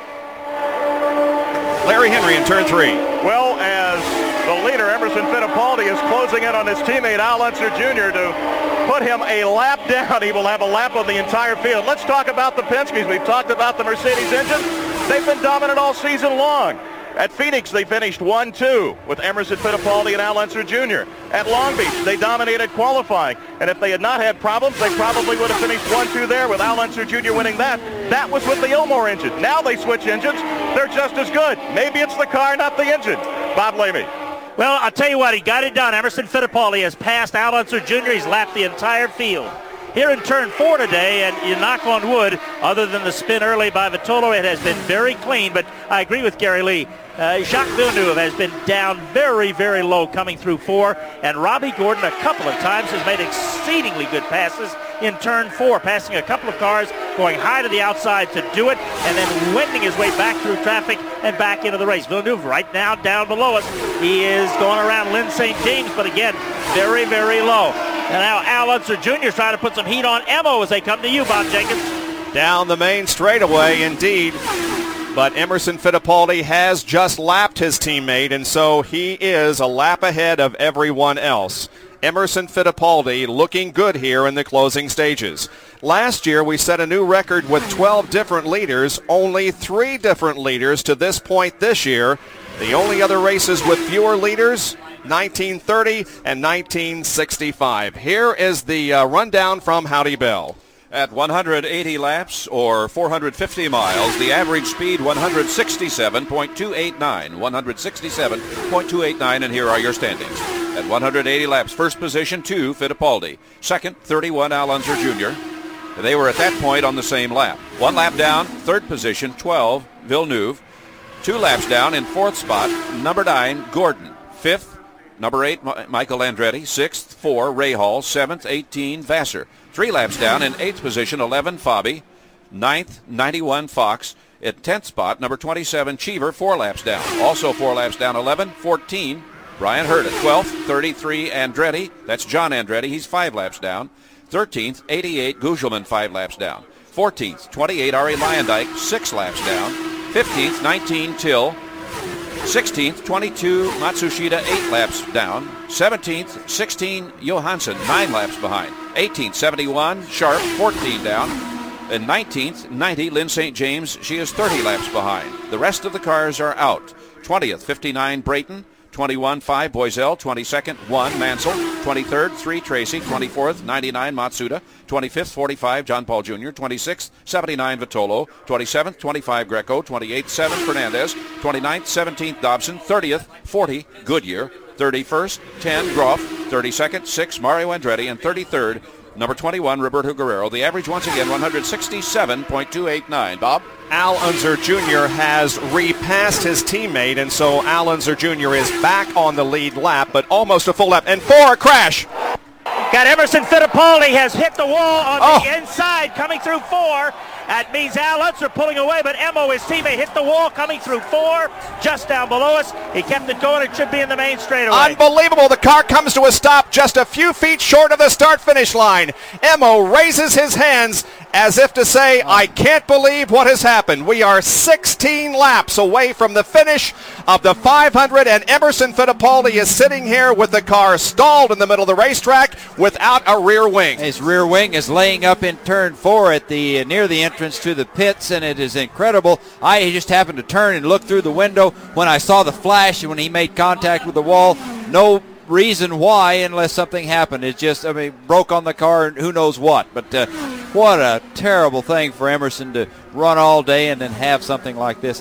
Larry Henry in turn three. Well, as the leader, Emerson Fittipaldi, is closing in on his teammate Al Unser Junior to put him a lap down. He will have a lap on the entire field. Let's talk about the Penskes. We've talked about the Mercedes engines. They've been dominant all season long. At Phoenix, they finished one two with Emerson Fittipaldi and Al Unser Junior At Long Beach, they dominated qualifying. And if they had not had problems, they probably would have finished one two there with Al Unser Junior winning that. That was with the Ilmor engine. Now they switch engines. They're just as good. Maybe it's the car, not the engine. Bob Lamy. Well, I'll tell you what, he got it done. Emerson Fittipaldi has passed Al Unser Junior He's lapped the entire field. Here in turn four today, and you knock on wood, other than the spin early by Vitolo, it has been very clean, but I agree with Gary Lee. Uh, Jacques Villeneuve has been down very, very low coming through four, and Robbie Gordon a couple of times has made exceedingly good passes in turn four, passing a couple of cars, going high to the outside to do it, and then wending his way back through traffic and back into the race. Villeneuve right now down below us. He is going around Lynn Saint James, but again, very, very low. And now Al Unser Junior is trying to put some heat on Emo as they come to you, Bob Jenkins. Down the main straightaway, indeed. But Emerson Fittipaldi has just lapped his teammate, and so he is a lap ahead of everyone else. Emerson Fittipaldi looking good here in the closing stages. Last year, we set a new record with twelve different leaders, only three different leaders to this point this year. The only other races with fewer leaders, nineteen thirty and nineteen sixty-five. Here is the uh, rundown from Howdy Bell. At one hundred eighty laps or four hundred fifty miles, the average speed one hundred sixty-seven point two eight nine. one hundred sixty-seven point two eight nine, and here are your standings. At one hundred eighty laps, first position, two, Fittipaldi. Second, thirty-one, Al Unser Junior They were at that point on the same lap. One lap down, third position, twelve, Villeneuve. Two laps down in fourth spot, number nine, Gordon. Fifth, number eight, Michael Andretti. Sixth, four, Rahal. Seventh, eighteen, Vassar. Three laps down in eighth position, eleven, Fabi. Ninth, ninety-one, Fox. At tenth spot, number twenty-seven, Cheever, four laps down. Also four laps down, eleven, fourteen, Brian Hurd. At twelfth, thirty-three, Andretti. That's John Andretti. He's five laps down. thirteenth, eighty-eight, Gugelman, five laps down. fourteenth, twenty-eight, Ari Leyendyke, six laps down. fifteenth, nineteen, Till. sixteenth, twenty-two, Matsushita, eight laps down. seventeenth, sixteen, Johansson, nine laps behind. eighteenth, seventy-one, Sharp, fourteen down. And nineteenth, ninety, Lynn Saint James, she is thirty laps behind. The rest of the cars are out. twentieth, fifty-nine, Brayton. twenty-one, five, Boisel. twenty-second, one, Mansell. twenty-third, three, Tracy. twenty-fourth, ninety-nine, Matsuda. twenty-fifth, forty-five, John Paul Junior twenty-sixth, seventy-nine, Vitolo. twenty-seventh, twenty-five, Greco. twenty-eighth, seven, Fernandez. twenty-ninth, seventeenth, Dobson. thirtieth, forty, Goodyear. thirty-first, ten, Groff. thirty-second, six, Mario Andretti. And thirty-third, number twenty-one, Roberto Guerrero. The average, once again, one hundred sixty-seven point two eight nine. Bob? Al Unser Junior has repassed his teammate, and so Al Unser Junior is back on the lead lap, but almost a full lap. And four, a crash. Got Emerson Fittipaldi has hit the wall on oh. the inside coming through four. That means Al Unser pulling away, but Emo, his teammate, hit the wall coming through four, just down below us. He kept it going. It should be in the main straightaway. Unbelievable. The car comes to a stop just a few feet short of the start-finish line. Emo raises his hands as if to say, I can't believe what has happened. We are sixteen laps away from the finish of the five hundred, and Emerson Fittipaldi is sitting here with the car stalled in the middle of the racetrack without a rear wing. His rear wing is laying up in turn four at the near the entrance to the pits, and it is incredible. I just happened to turn and look through the window when I saw the flash and when he made contact with the wall. No reason why unless something happened. It just, I mean, broke on the car and who knows what. But uh, what a terrible thing for Emerson to run all day and then have something like this happen.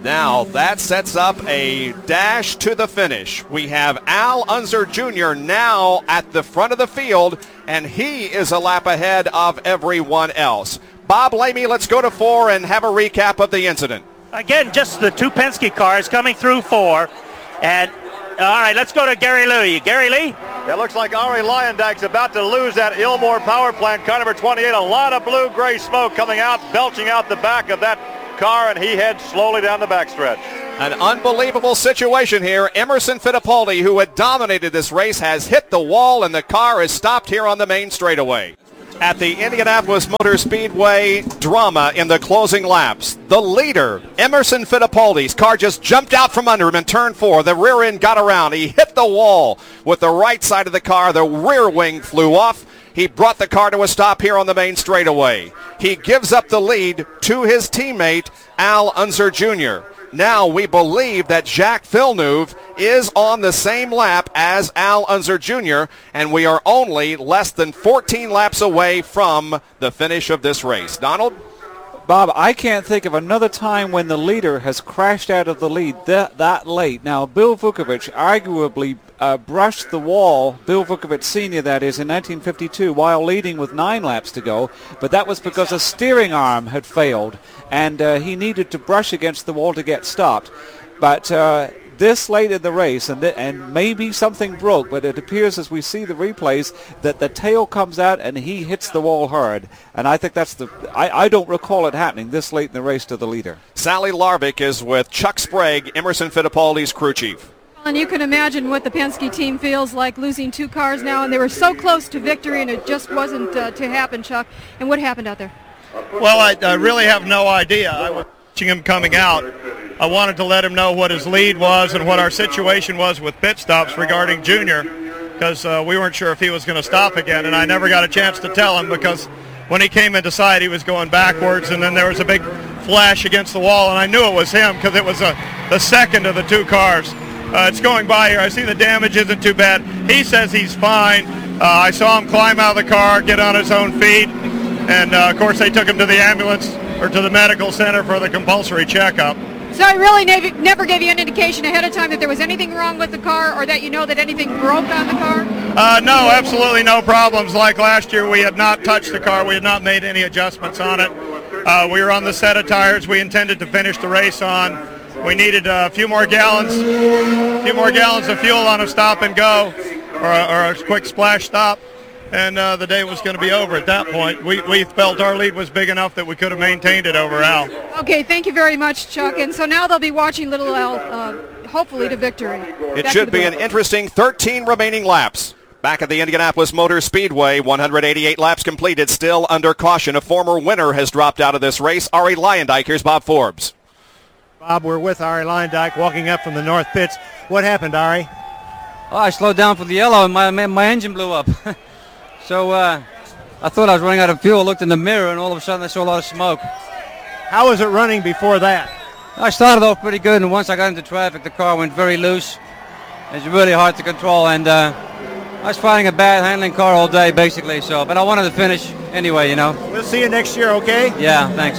Now that sets up a dash to the finish. We have Al Unser Junior now at the front of the field, and he is a lap ahead of everyone else. Bob Lamy, let's go to four and have a recap of the incident. Again, just the two Penske cars coming through four. And, all right, let's go to Gary Lee. Gary Lee? It looks like Ari Leyendijk's about to lose that Ilmore power plant, car number twenty-eight. A lot of blue-gray smoke coming out, belching out the back of that car, and he heads slowly down the backstretch. An unbelievable situation here. Emerson Fittipaldi, who had dominated this race, has hit the wall, and the car is stopped here on the main straightaway. At the Indianapolis Motor Speedway, drama in the closing laps. The leader, Emerson Fittipaldi's car just jumped out from under him in turn four. The rear end got around. He hit the wall with the right side of the car. The rear wing flew off. He brought the car to a stop here on the main straightaway. He gives up the lead to his teammate, Al Unser Junior Now we believe that Jacques Villeneuve is on the same lap as Al Unser Junior, and we are only less than fourteen laps away from the finish of this race. Donald? Bob, I can't think of another time when the leader has crashed out of the lead that, that late. Now, Bill Vukovich arguably uh, brushed the wall, Bill Vukovich Senior that is, in nineteen fifty-two while leading with nine laps to go, but that was because a steering arm had failed, and uh, he needed to brush against the wall to get stopped. But uh, this late in the race, and, th- and maybe something broke, but it appears as we see the replays that the tail comes out and he hits the wall hard. And I think that's the, I, I don't recall it happening this late in the race to the leader. Sally Larvik is with Chuck Sprague, Emerson Fittipaldi's crew chief. And you can imagine what the Penske team feels like losing two cars now, and they were so close to victory, and it just wasn't uh, to happen, Chuck. And what happened out there? Well, I, I really have no idea. I was watching him coming out. I wanted to let him know what his lead was and what our situation was with pit stops regarding Junior, because uh, we weren't sure if he was going to stop again, and I never got a chance to tell him because when he came into sight he was going backwards, and then there was a big flash against the wall, and I knew it was him because it was a, the second of the two cars. Uh, it's going by here. I see the damage isn't too bad. He says he's fine. Uh, I saw him climb out of the car, get on his own feet, and uh, of course they took him to the ambulance or to the medical center for the compulsory checkup. So I really nev- never gave you an indication ahead of time that there was anything wrong with the car, or that you know that anything broke on the car? Uh, no, absolutely no problems. Like last year, we had not touched the car. We had not made any adjustments on it. Uh, we were on the set of tires we intended to finish the race on. We needed a few more gallons, a few more gallons of fuel on a stop and go, or a, or a quick splash stop. And uh, the day was going to be over at that point. We, we felt our lead was big enough that we could have maintained it over Al. Okay, thank you very much, Chuck. And so now they'll be watching Little Al, uh, hopefully to victory. It Back should to be board. an interesting thirteen remaining laps. Back at the Indianapolis Motor Speedway, one hundred eighty-eight laps completed, still under caution. A former winner has dropped out of this race, Ari Leyendijk. Here's Bob Forbes. Bob, we're with Ari Leyendijk walking up from the north pits. What happened, Ari? Oh, I slowed down for the yellow and my, my engine blew up. So uh, I thought I was running out of fuel. I looked in the mirror and all of a sudden I saw a lot of smoke. How was it running before that? I started off pretty good, and once I got into traffic the car went very loose. It's really hard to control, and uh, I was finding a bad handling car all day basically. So, but I wanted to finish anyway, you know. We'll see you next year, okay? Yeah, thanks.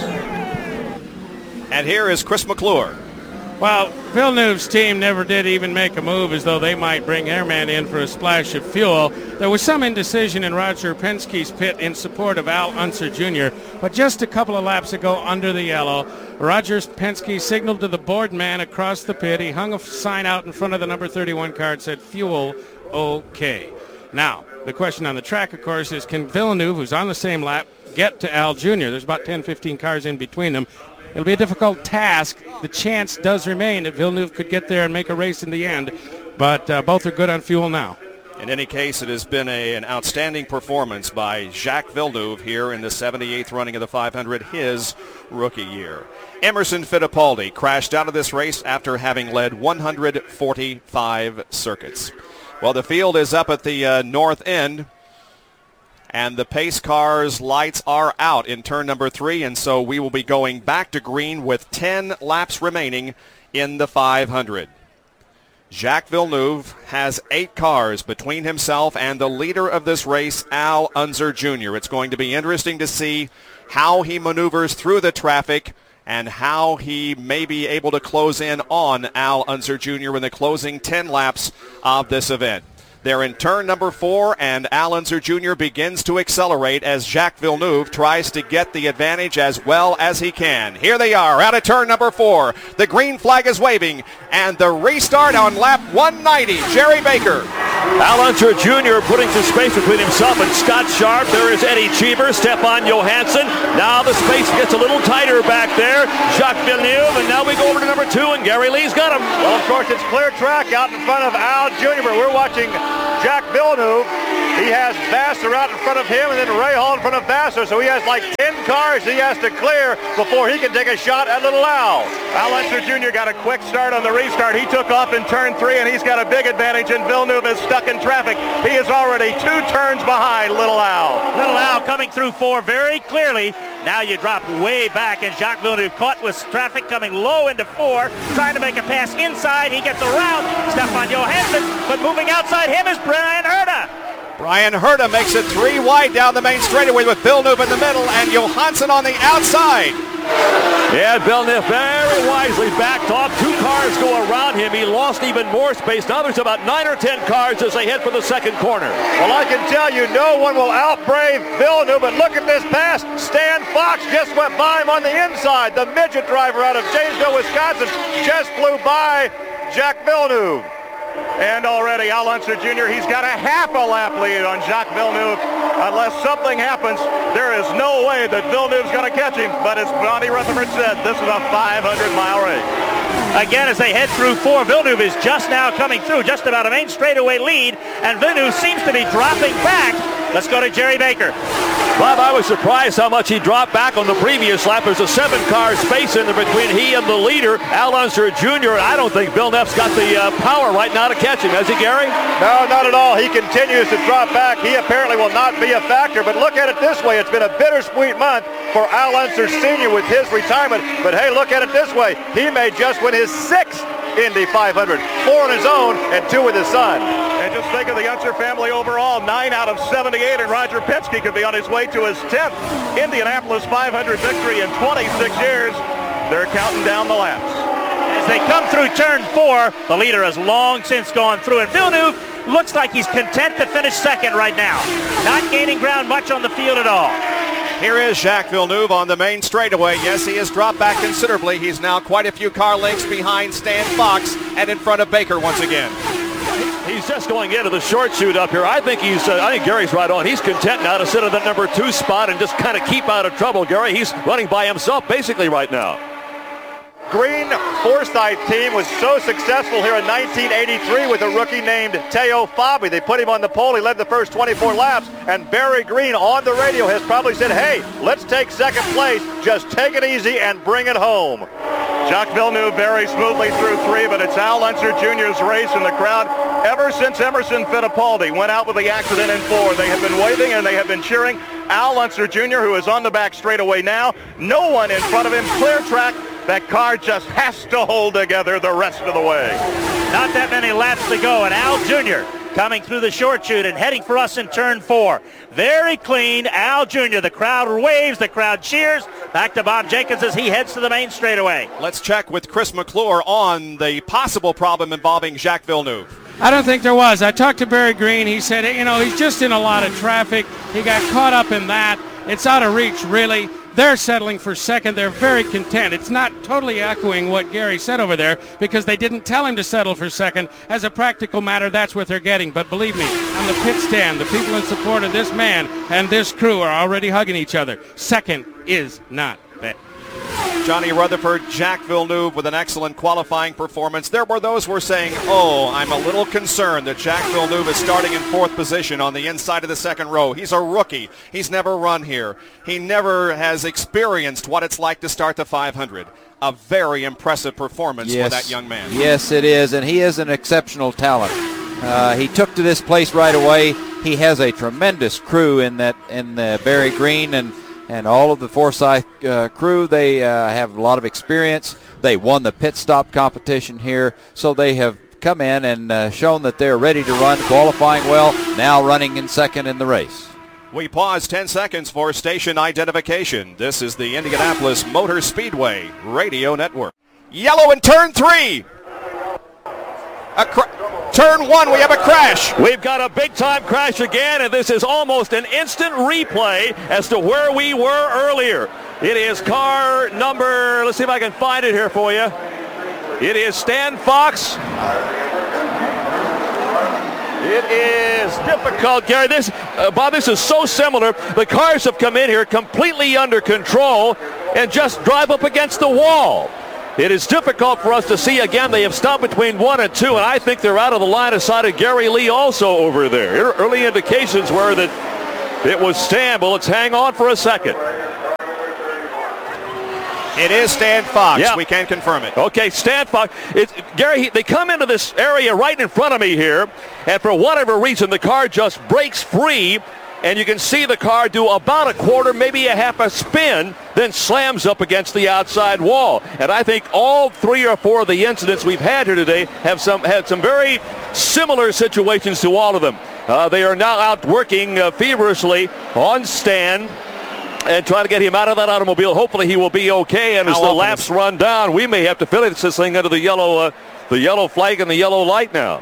And here is Chris McClure. Well, Villeneuve's team never did even make a move as though they might bring Airman in for a splash of fuel. There was some indecision in Roger Penske's pit in support of Al Unser Junior, but just a couple of laps ago under the yellow, Roger Penske signaled to the board man across the pit. He hung a sign out in front of the number thirty-one car and said, fuel okay. Now, the question on the track, of course, is can Villeneuve, who's on the same lap, get to Al Junior? There's about ten, fifteen cars in between them. It'll be a difficult task. The chance does remain that Villeneuve could get there and make a race in the end, but uh, both are good on fuel now. In any case, it has been a, an outstanding performance by Jacques Villeneuve here in the seventy-eighth running of the five hundred, his rookie year. Emerson Fittipaldi crashed out of this race after having led one hundred forty-five circuits. Well, the field is up at the uh, north end, and the pace car's lights are out in turn number three, and so we will be going back to green with ten laps remaining in the five hundred. Jacques Villeneuve has eight cars between himself and the leader of this race, Al Unser Junior It's going to be interesting to see how he maneuvers through the traffic and how he may be able to close in on Al Unser Junior in the closing ten laps of this event. They're in turn number four, and Al Unser Junior begins to accelerate as Jacques Villeneuve tries to get the advantage as well as he can. Here they are out of turn number four. The green flag is waving, and the restart on lap one ninety. Jerry Baker. Al Unser Junior putting some space between himself and Scott Sharp. There is Eddie Cheever, Stefan Johansson. Now the space gets a little tighter back there. Jacques Villeneuve, and now we go over to number two, and Gary Lee's got him. Well, of course, it's clear track out in front of Al Junior, but we're watching Jacques Villeneuve. He has Vassar out in front of him, and then Ray Hall in front of Vassar, so he has like ten cars he has to clear before he can take a shot at Little Al. Al Unser Junior got a quick start on the restart. He took off in turn three, and he's got a big advantage, and Villeneuve is stuck in traffic. He is already two turns behind Little Al. Little Al coming through four very clearly. Now you drop way back, and Jacques Villeneuve caught with traffic coming low into four, trying to make a pass inside. He gets around Stefan Johansson, but moving outside him is Brian Herta. Brian Herta makes it three wide down the main straightaway with Villeneuve in the middle and Johansson on the outside. Yeah, Villeneuve very wisely backed off. Two cars go around him. He lost even more space. Now there's about nine or ten cars as they head for the second corner. Well, I can tell you no one will outbrave Villeneuve, but look at this pass. Stan Fox just went by him on the inside. The midget driver out of Janesville, Wisconsin, just flew by Jacques Villeneuve. And already Al Unser Junior, he's got a half a lap lead on Jacques Villeneuve. Unless something happens, there is no way that Villeneuve's going to catch him. But as Johnny Rutherford said, this is a five hundred mile race. Again, as they head through four, Villeneuve is just now coming through, just about a main straightaway lead, and Villeneuve seems to be dropping back. Let's go to Jerry Baker. Bob, I was surprised how much he dropped back on the previous lap. There's a seven-car space in there between he and the leader, Al Unser Junior I don't think Villeneuve's got the uh, power right now to catch him. Has he, Gary? No, not at all. He continues to drop back. He apparently will not be a factor, but look at it this way. It's been a bittersweet month for Al Unser Senior with his retirement, but hey, look at it this way. He may just win his sixth Indy five hundred, four on his own and two with his son. And just think of the Unser family overall, nine out of seventy-eight, and Roger Penske could be on his way to his tenth Indianapolis five hundred victory in twenty-six years. They're counting down the laps. As they come through turn four, the leader has long since gone through, and Villeneuve looks like he's content to finish second right now. Not gaining ground much on the field at all. Here is Jacques Villeneuve on the main straightaway. Yes, he has dropped back considerably. He's now quite a few car lengths behind Stan Fox and in front of Baker once again. He's just going into the short chute up here. I think he's. Uh, I think Gary's right on. He's content now to sit in the number two spot and just kind of keep out of trouble. Gary, he's running by himself basically right now. Green Forsythe team was so successful here in nineteen eighty-three with a rookie named Teo Fabi. They put him on the pole. He led the first twenty-four laps, and Barry Green on the radio has probably said, hey, let's take second place. Just take it easy and bring it home. Jacques Villeneuve very smoothly through three, but it's Al Unser Junior's race, and the crowd, ever since Emerson Fittipaldi went out with the accident in four, they have been waving and they have been cheering Al Unser Junior, who is on the back straightaway now. No one in front of him, clear track. That car just has to hold together the rest of the way. Not that many laps to go, and Al Junior coming through the short chute and heading for us in turn four. Very clean, Al Junior The crowd waves, the crowd cheers. Back to Bob Jenkins as he heads to the main straightaway. Let's check with Chris McClure on the possible problem involving Jacques Villeneuve. I don't think there was. I talked to Barry Green. He said, you know, he's just in a lot of traffic. He got caught up in that. It's out of reach, really. They're settling for second. They're very content. It's not totally echoing what Gary said over there because they didn't tell him to settle for second. As a practical matter, that's what they're getting. But believe me, on the pit stand, the people in support of this man and this crew are already hugging each other. Second is not bad. Johnny Rutherford, Jacques Villeneuve with an excellent qualifying performance. There were those who were saying, oh, I'm a little concerned that Jacques Villeneuve is starting in fourth position on the inside of the second row. He's a rookie. He's never run here. He never has experienced what it's like to start the five hundred. A very impressive performance yes. for that young man. Yes, it is, and he is an exceptional talent. Uh, he took to this place right away. He has a tremendous crew in that in the Barry Green and And all of the Forsythe uh, crew, they uh, have a lot of experience. They won the pit stop competition here, so they have come in and uh, shown that they're ready to run, qualifying well, now running in second in the race. We pause ten seconds for station identification. This is the Indianapolis Motor Speedway Radio Network. Yellow in turn three. A cra- turn one, we have a crash. We've got a big-time crash again, and this is almost an instant replay as to where we were earlier. It is car number, let's see if I can find it here for you. It is Stan Fox. It is difficult, Gary. This, uh, Bob, this is so similar. The cars have come in here completely under control and just drive up against the wall. It is difficult for us to see. Again, they have stopped between one and two, and I think they're out of the line of sight of Gary Lee also over there. Early indications were that it was Stan, but let's hang on for a second. It is Stan Fox. Yeah. We can confirm it. Okay, Stan Fox. It's, Gary, they come into this area right in front of me here, and for whatever reason, the car just breaks free, and you can see the car do about a quarter, maybe a half a spin, then slams up against the outside wall. And I think all three or four of the incidents we've had here today have some had some very similar situations to all of them. Uh, they are now out working uh, feverishly on Stan and trying to get him out of that automobile. Hopefully he will be okay. And as the laps run down, we may have to finish this thing under the yellow, uh, the yellow flag and the yellow light now.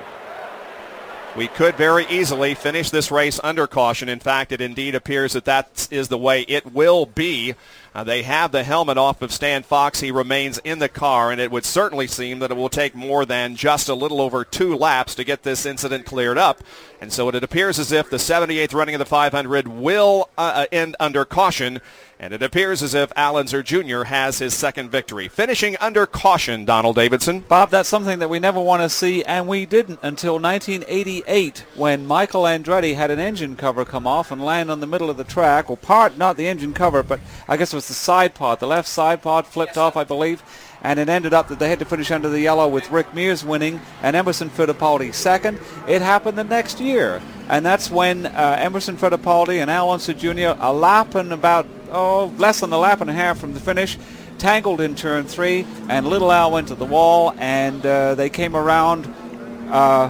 We could very easily finish this race under caution. In fact, it indeed appears that that is the way it will be. Uh, they have the helmet off of Stan Fox. He remains in the car, and it would certainly seem that it will take more than just a little over two laps to get this incident cleared up. And so it appears as if the seventy-eighth running of the five hundred will uh, end under caution. And it appears as if Al Unser Junior has his second victory. Finishing under caution, Donald Davidson. Bob, that's something that we never want to see, and we didn't until nineteen eighty-eight when Michael Andretti had an engine cover come off and land on the middle of the track. Well, part, not the engine cover, but I guess it was the side pod. The left side pod flipped off, I believe, and it ended up that they had to finish under the yellow with Rick Mears winning and Emerson Fittipaldi second. It happened the next year, and that's when uh, Emerson Fittipaldi and Al Unser Junior, a lap and about, oh, less than a lap and a half from the finish, tangled in turn three, and little Al went to the wall, and uh, they came around uh,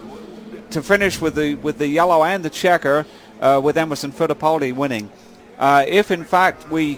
to finish with the with the yellow and the checker, uh, with Emerson Fittipaldi winning. Uh, if in fact we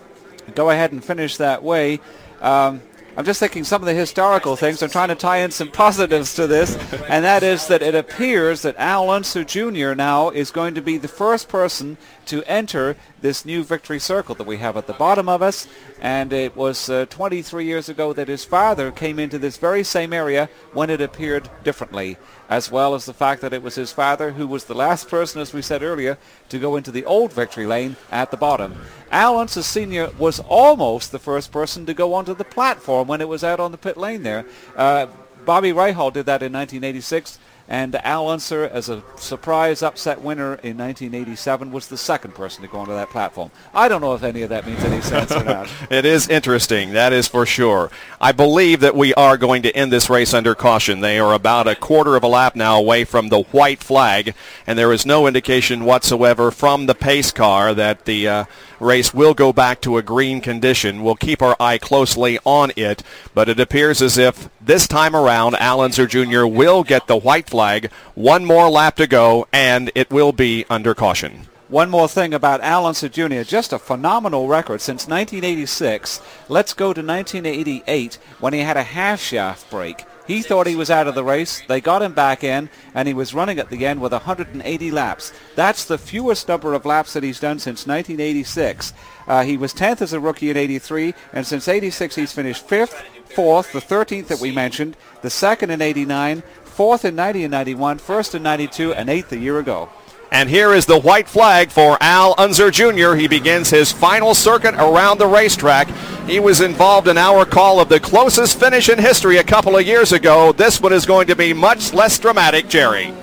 go ahead and finish that way, um, I'm just thinking some of the historical things. I'm trying to tie in some positives to this, and that is that it appears that Al Unser Junior now is going to be the first person to enter this new victory circle that we have at the bottom of us. And it was uh, twenty-three years ago that his father came into this very same area when it appeared differently, as well as the fact that it was his father who was the last person, as we said earlier, to go into the old victory lane at the bottom. Al Unser Senior was almost the first person to go onto the platform when it was out on the pit lane there. Uh, Bobby Rahal did that in nineteen eighty-six. And Al Unser, as a surprise upset winner in nineteen eighty-seven, was the second person to go onto that platform. I don't know if any of that means any sense or not. It is interesting, that is for sure. I believe that we are going to end this race under caution. They are about a quarter of a lap now away from the white flag, and there is no indication whatsoever from the pace car that the uh, race will go back to a green condition. We'll keep our eye closely on it, but it appears as if this time around Al Unser Junior will get the white flag. One more lap to go, and it will be under caution. One more thing about Al Unser Junior, just a phenomenal record since nineteen eighty-six. Let's go to nineteen eighty-eight when he had a half-shaft break. He thought he was out of the race. They got him back in, and he was running at the end with one hundred eighty laps. That's the fewest number of laps that he's done since nineteen eighty-six. Uh, he was tenth as a rookie in eighty-three, and since eighty-six he's finished fifth, fourth, the thirteenth that we mentioned, the second in eighty-nine, fourth in ninety and ninety-one, first in ninety-two, and eighth a year ago. And here is the white flag for Al Unser Junior He begins his final circuit around the racetrack. He was involved in our call of the closest finish in history a couple of years ago. This one is going to be much less dramatic, Jerry.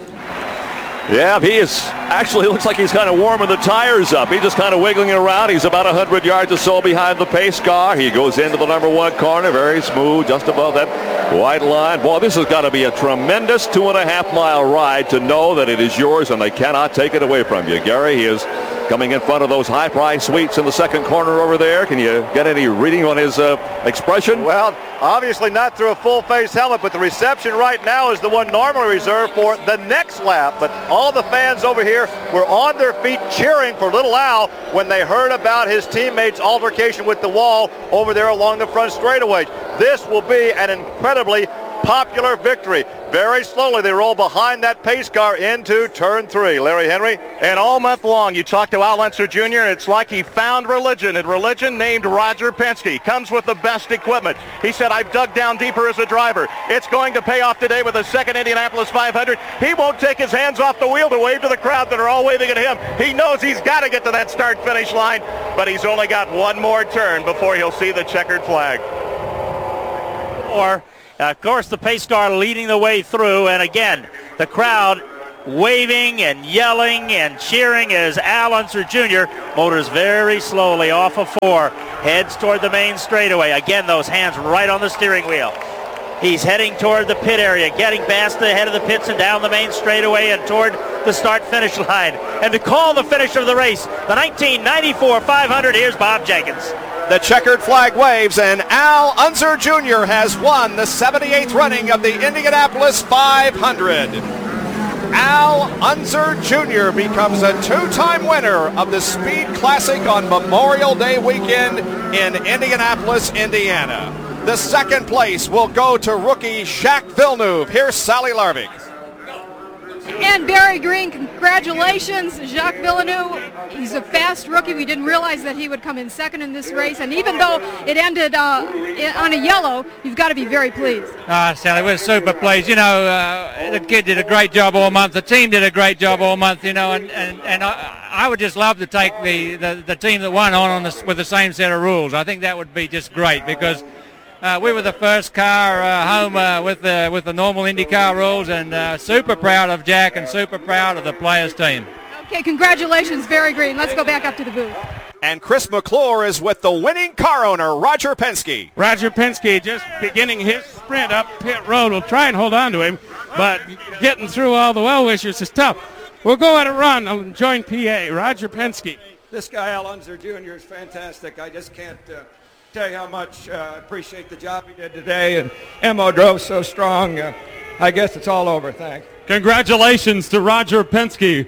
Yeah, he is actually looks like he's kind of warming the tires up. He's just kind of wiggling around. He's about one hundred yards or so behind the pace car. He goes into the number one corner, very smooth, just above that white line. Boy, this has got to be a tremendous two and a half mile ride to know that it is yours and they cannot take it away from you. Gary, he is coming in front of those high-priced suites in the second corner over there. Can you get any reading on his uh, expression? Well, obviously not through a full-face helmet, but the reception right now is the one normally reserved for the next lap. But all the fans over here were on their feet cheering for Little Al when they heard about his teammates' altercation with the wall over there along the front straightaway. This will be an incredibly popular victory. Very slowly they roll behind that pace car into turn three. Larry Henry. And all month long you talk to Al Unser Junior and it's like he found religion, and religion named Roger Penske. Comes with the best equipment. He said, I've dug down deeper as a driver. It's going to pay off today with a second Indianapolis five hundred. He won't take his hands off the wheel to wave to the crowd that are all waving at him. He knows he's got to get to that start finish line, but he's only got one more turn before he'll see the checkered flag. Or Uh, of course, the pace car leading the way through, and again, the crowd waving and yelling and cheering as Al Unser Junior motors very slowly off of four, heads toward the main straightaway. Again, those hands right on the steering wheel. He's heading toward the pit area, getting past the head of the pits and down the main straightaway and toward the start-finish line. And to call the finish of the race, the nineteen ninety-four five hundred, here's Bob Jenkins. The checkered flag waves, and Al Unser Junior has won the seventy-eighth running of the Indianapolis five hundred. Al Unser Junior becomes a two-time winner of the Speed Classic on Memorial Day weekend in Indianapolis, Indiana. The second place will go to rookie Jacques Villeneuve. Here's Sally Larvig. And Barry Green, congratulations. Jacques Villeneuve, he's a fast rookie. We didn't realize that he would come in second in this race. And even though it ended uh, on a yellow, you've got to be very pleased. Ah, Sally, we're super pleased. You know, uh, the kid did a great job all month. The team did a great job all month, you know, and, and, and I, I would just love to take the, the, the team that won on, on the, with the same set of rules. I think that would be just great because Uh, we were the first car uh, home uh, with the with the normal IndyCar rules, and uh, super proud of Jack and super proud of the players' team. Okay, congratulations, Barry Green. Let's go back up to the booth. And Chris McClure is with the winning car owner, Roger Penske. Roger Penske just beginning his sprint up pit road. We'll try and hold on to him, but getting through all the well-wishers is tough. We'll go at a run and join P A, Roger Penske. This guy, Al Unser Junior, is fantastic. I just can't uh, tell you how much I uh, appreciate the job he did today. And Emmo drove so strong. Uh, I guess it's all over. Thanks. Congratulations to Roger Penske.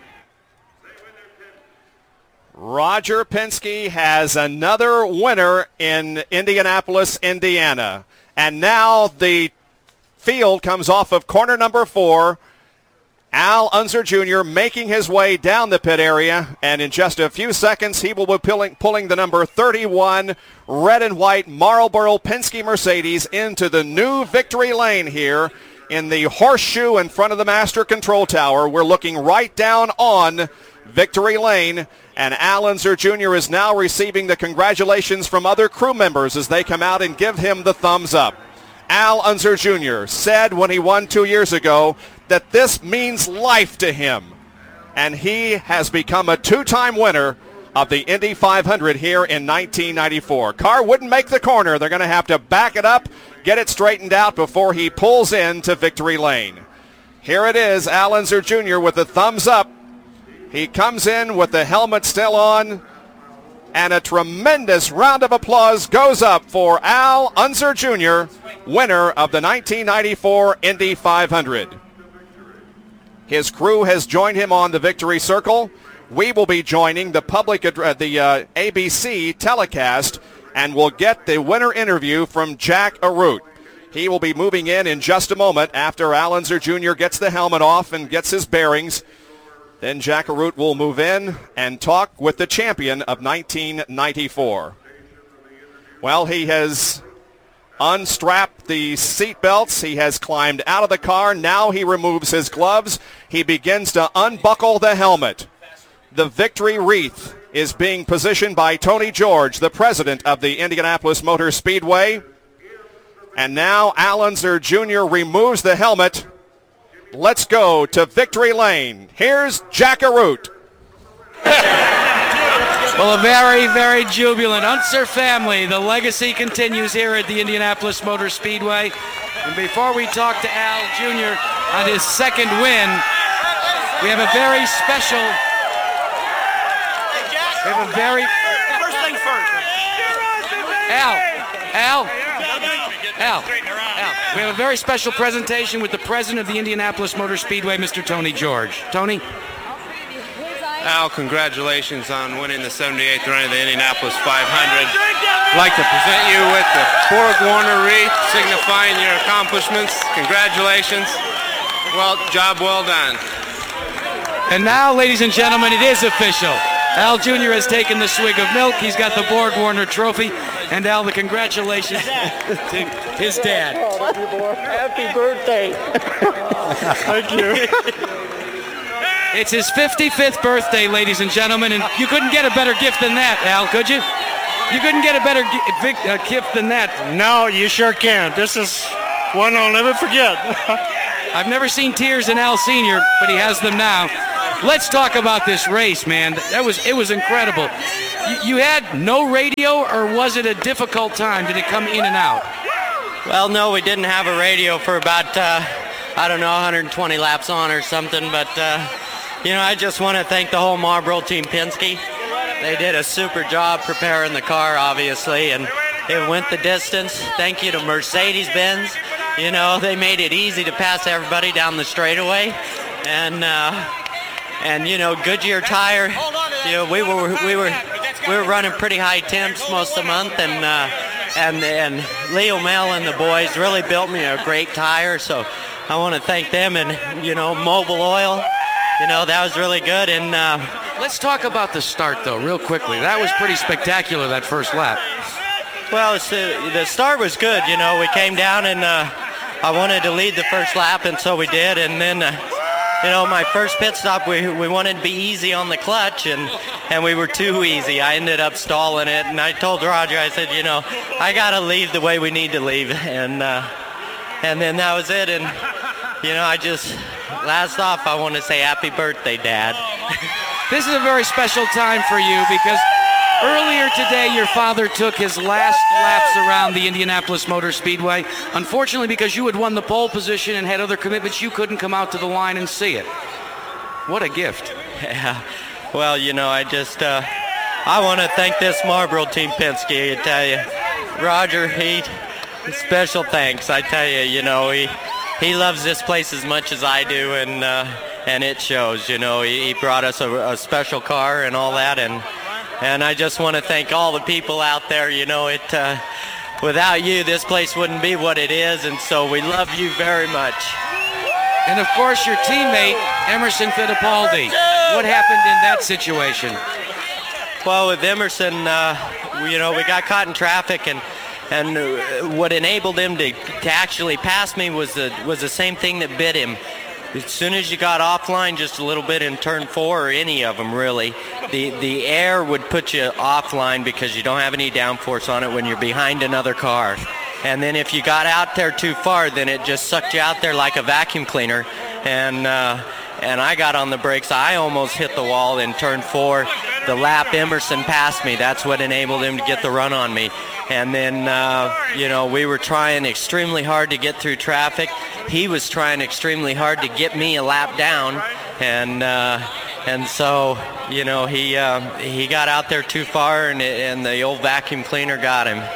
Roger Penske has another winner in Indianapolis, Indiana. And now the field comes off of corner number four. Al Unser Junior making his way down the pit area, and in just a few seconds he will be pulling, pulling the number thirty-one red and white Marlboro Penske Mercedes into the new victory lane here in the horseshoe in front of the master control tower. We're looking right down on victory lane, and Al Unser Junior is now receiving the congratulations from other crew members as they come out and give him the thumbs up. Al Unser Junior said when he won two years ago that this means life to him, and he has become a two-time winner of the Indy five hundred here in nineteen ninety-four. Car wouldn't make the corner. They're going to have to back it up, get it straightened out before he pulls into victory lane. Here it is, Al Unser Junior with the thumbs up. He comes in with the helmet still on, and a tremendous round of applause goes up for Al Unser Junior, winner of the nineteen ninety-four Indy five hundred. His crew has joined him on the victory circle. We will be joining the public, uh, the uh, A B C telecast, and we'll get the winner interview from Jack Arute. He will be moving in in just a moment after Al Unser Junior gets the helmet off and gets his bearings. Then Jack Arute will move in and talk with the champion of nineteen ninety-four. Well, he has unstrapped the seat belts. He has climbed out of the car. Now he removes his gloves. He begins to unbuckle the helmet. The victory wreath is being positioned by Tony George, the president of the Indianapolis Motor Speedway. And now Al Unser Junior removes the helmet. Let's go to victory lane. Here's Jack Arute. Well, a very, very jubilant Unser family. The legacy continues here at the Indianapolis Motor Speedway. And before we talk to Al Junior on his second win, we have a very special We have a very First things first. Al, Al, Al, Al. We have a very special presentation with the president of the Indianapolis Motor Speedway, Mister Tony George. Tony? Al, congratulations on winning the seventy-eighth run of the Indianapolis five hundred. I'd like to present you with the Borg-Warner wreath signifying your accomplishments. Congratulations. Well, job well done. And now, ladies and gentlemen, it is official. Al Junior has taken the swig of milk. He's got the Borg-Warner trophy. And Al, the congratulations to his dad. Happy birthday. Thank you. It's his fifty-fifth birthday, ladies and gentlemen, and you couldn't get a better gift than that, Al, could you? You couldn't get a better gi- uh, gift than that. No, you sure can't. This is one I'll never forget. I've never seen tears in Al Senior, but he has them now. Let's talk about this race, man. That was it was incredible. You, you had no radio, or was it a difficult time? Did it come in and out? Well, no, we didn't have a radio for about, uh, I don't know, one hundred twenty laps on or something, but, uh, you know, I just want to thank the whole Marlboro Team Penske. They did a super job preparing the car, obviously, and it went the distance. Thank you to Mercedes-Benz. You know, they made it easy to pass everybody down the straightaway. And, uh, and you know, Goodyear Tire, you know, we were, we were, we were running pretty high temps most of the month, and, uh, and, and Leo Mel and the boys really built me a great tire, so I want to thank them. And, you know, Mobil Oil, you know, that was really good. And uh, let's talk about the start, though, real quickly. That was pretty spectacular, that first lap. Well, it's, uh, the start was good. You know, we came down, and uh, I wanted to lead the first lap, and so we did. And then, uh, you know, my first pit stop, we we wanted to be easy on the clutch, and, and we were too easy. I ended up stalling it, and I told Roger, I said, you know, I got to leave the way we need to leave. And, uh, and then that was it. And, you know, I just, last off, I want to say happy birthday, Dad. This is a very special time for you because earlier today your father took his last laps around the Indianapolis Motor Speedway. Unfortunately, because you had won the pole position and had other commitments, you couldn't come out to the line and see it. What a gift. Yeah. Well, you know, I just, uh, I want to thank this Marlboro Team Penske, I tell you. Roger, he, special thanks, I tell you, you know, he, he loves this place as much as I do, and, uh, and it shows, you know. He, he brought us a, a special car and all that, and and I just want to thank all the people out there. You know, it uh, without you, this place wouldn't be what it is, and so we love you very much. And of course, your teammate, Emerson Fittipaldi. What happened in that situation? Well, with Emerson, uh, you know, we got caught in traffic, and and what enabled him to, to actually pass me was the was the same thing that bit him. As soon as you got offline just a little bit in turn four, or any of them really, the, the air would put you offline because you don't have any downforce on it when you're behind another car. And then if you got out there too far, then it just sucked you out there like a vacuum cleaner. And uh, and I got on the brakes. I almost hit the wall in turn four. The lap Emerson passed me. That's what enabled him to get the run on me. And then, uh, you know, we were trying extremely hard to get through traffic. He was trying extremely hard to get me a lap down. And uh, and so, you know, he uh, he got out there too far, and, and the old vacuum cleaner got him.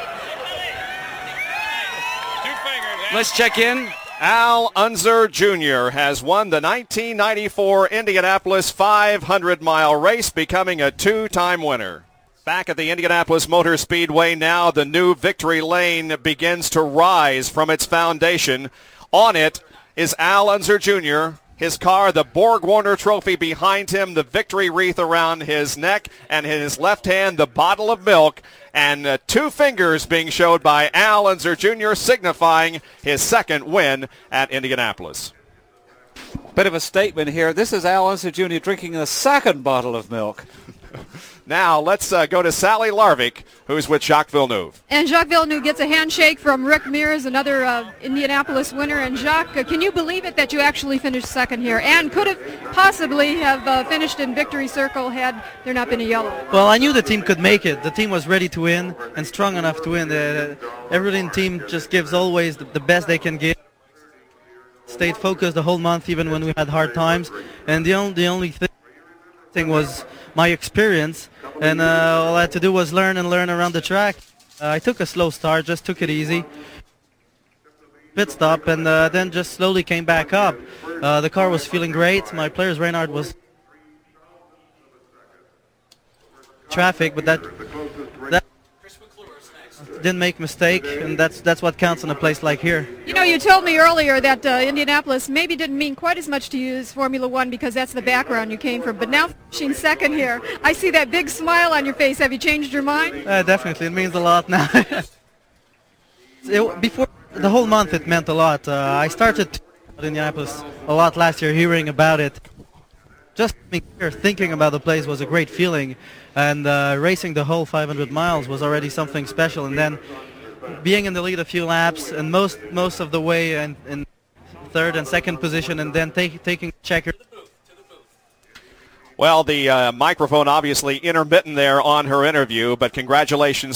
Let's check in. Al Unser Junior has won the nineteen ninety-four Indianapolis five hundred mile race, becoming a two-time winner. Back at the Indianapolis Motor Speedway now, the new victory lane begins to rise from its foundation. On it is Al Unser Junior, his car, the Borg-Warner trophy behind him, the victory wreath around his neck, and in his left hand, the bottle of milk, and uh, two fingers being showed by Al Unser Junior, signifying his second win at Indianapolis. Bit of a statement here. This is Al Unser Junior drinking the second bottle of milk. Now let's uh, go to Sally Larvik, who's with Jacques Villeneuve. And Jacques Villeneuve gets a handshake from Rick Mears, another uh, Indianapolis winner. And Jacques, uh, can you believe it that you actually finished second here, and could have possibly have uh, finished in victory circle had there not been a yellow? Well, I knew the team could make it. The team was ready to win and strong enough to win. The, the, everything team just gives always the, the best they can give. Stayed focused the whole month, even when we had hard times. And the only the only thing. thing was my experience, and uh, all I had to do was learn and learn around the track. Uh, I took a slow start, just took it easy. Pit stop, and uh, then just slowly came back up. Uh, the car was feeling great. My players, Reinhard, was traffic, but that that didn't make mistake, and that's that's what counts in a place like here. You know, you told me earlier that uh, Indianapolis maybe didn't mean quite as much to you as Formula One because that's the background you came from. But now finishing second here, I see that big smile on your face. Have you changed your mind? Uh, definitely, it means a lot now. it, before the whole month, it meant a lot. Uh, I started at Indianapolis a lot last year, hearing about it. Just being here, thinking about the place was a great feeling, and uh, racing the whole five hundred miles was already something special. And then being in the lead a few laps, and most most of the way in, in third and second position, and then take, taking checker. Well, the uh, microphone obviously intermittent there on her interview, but congratulations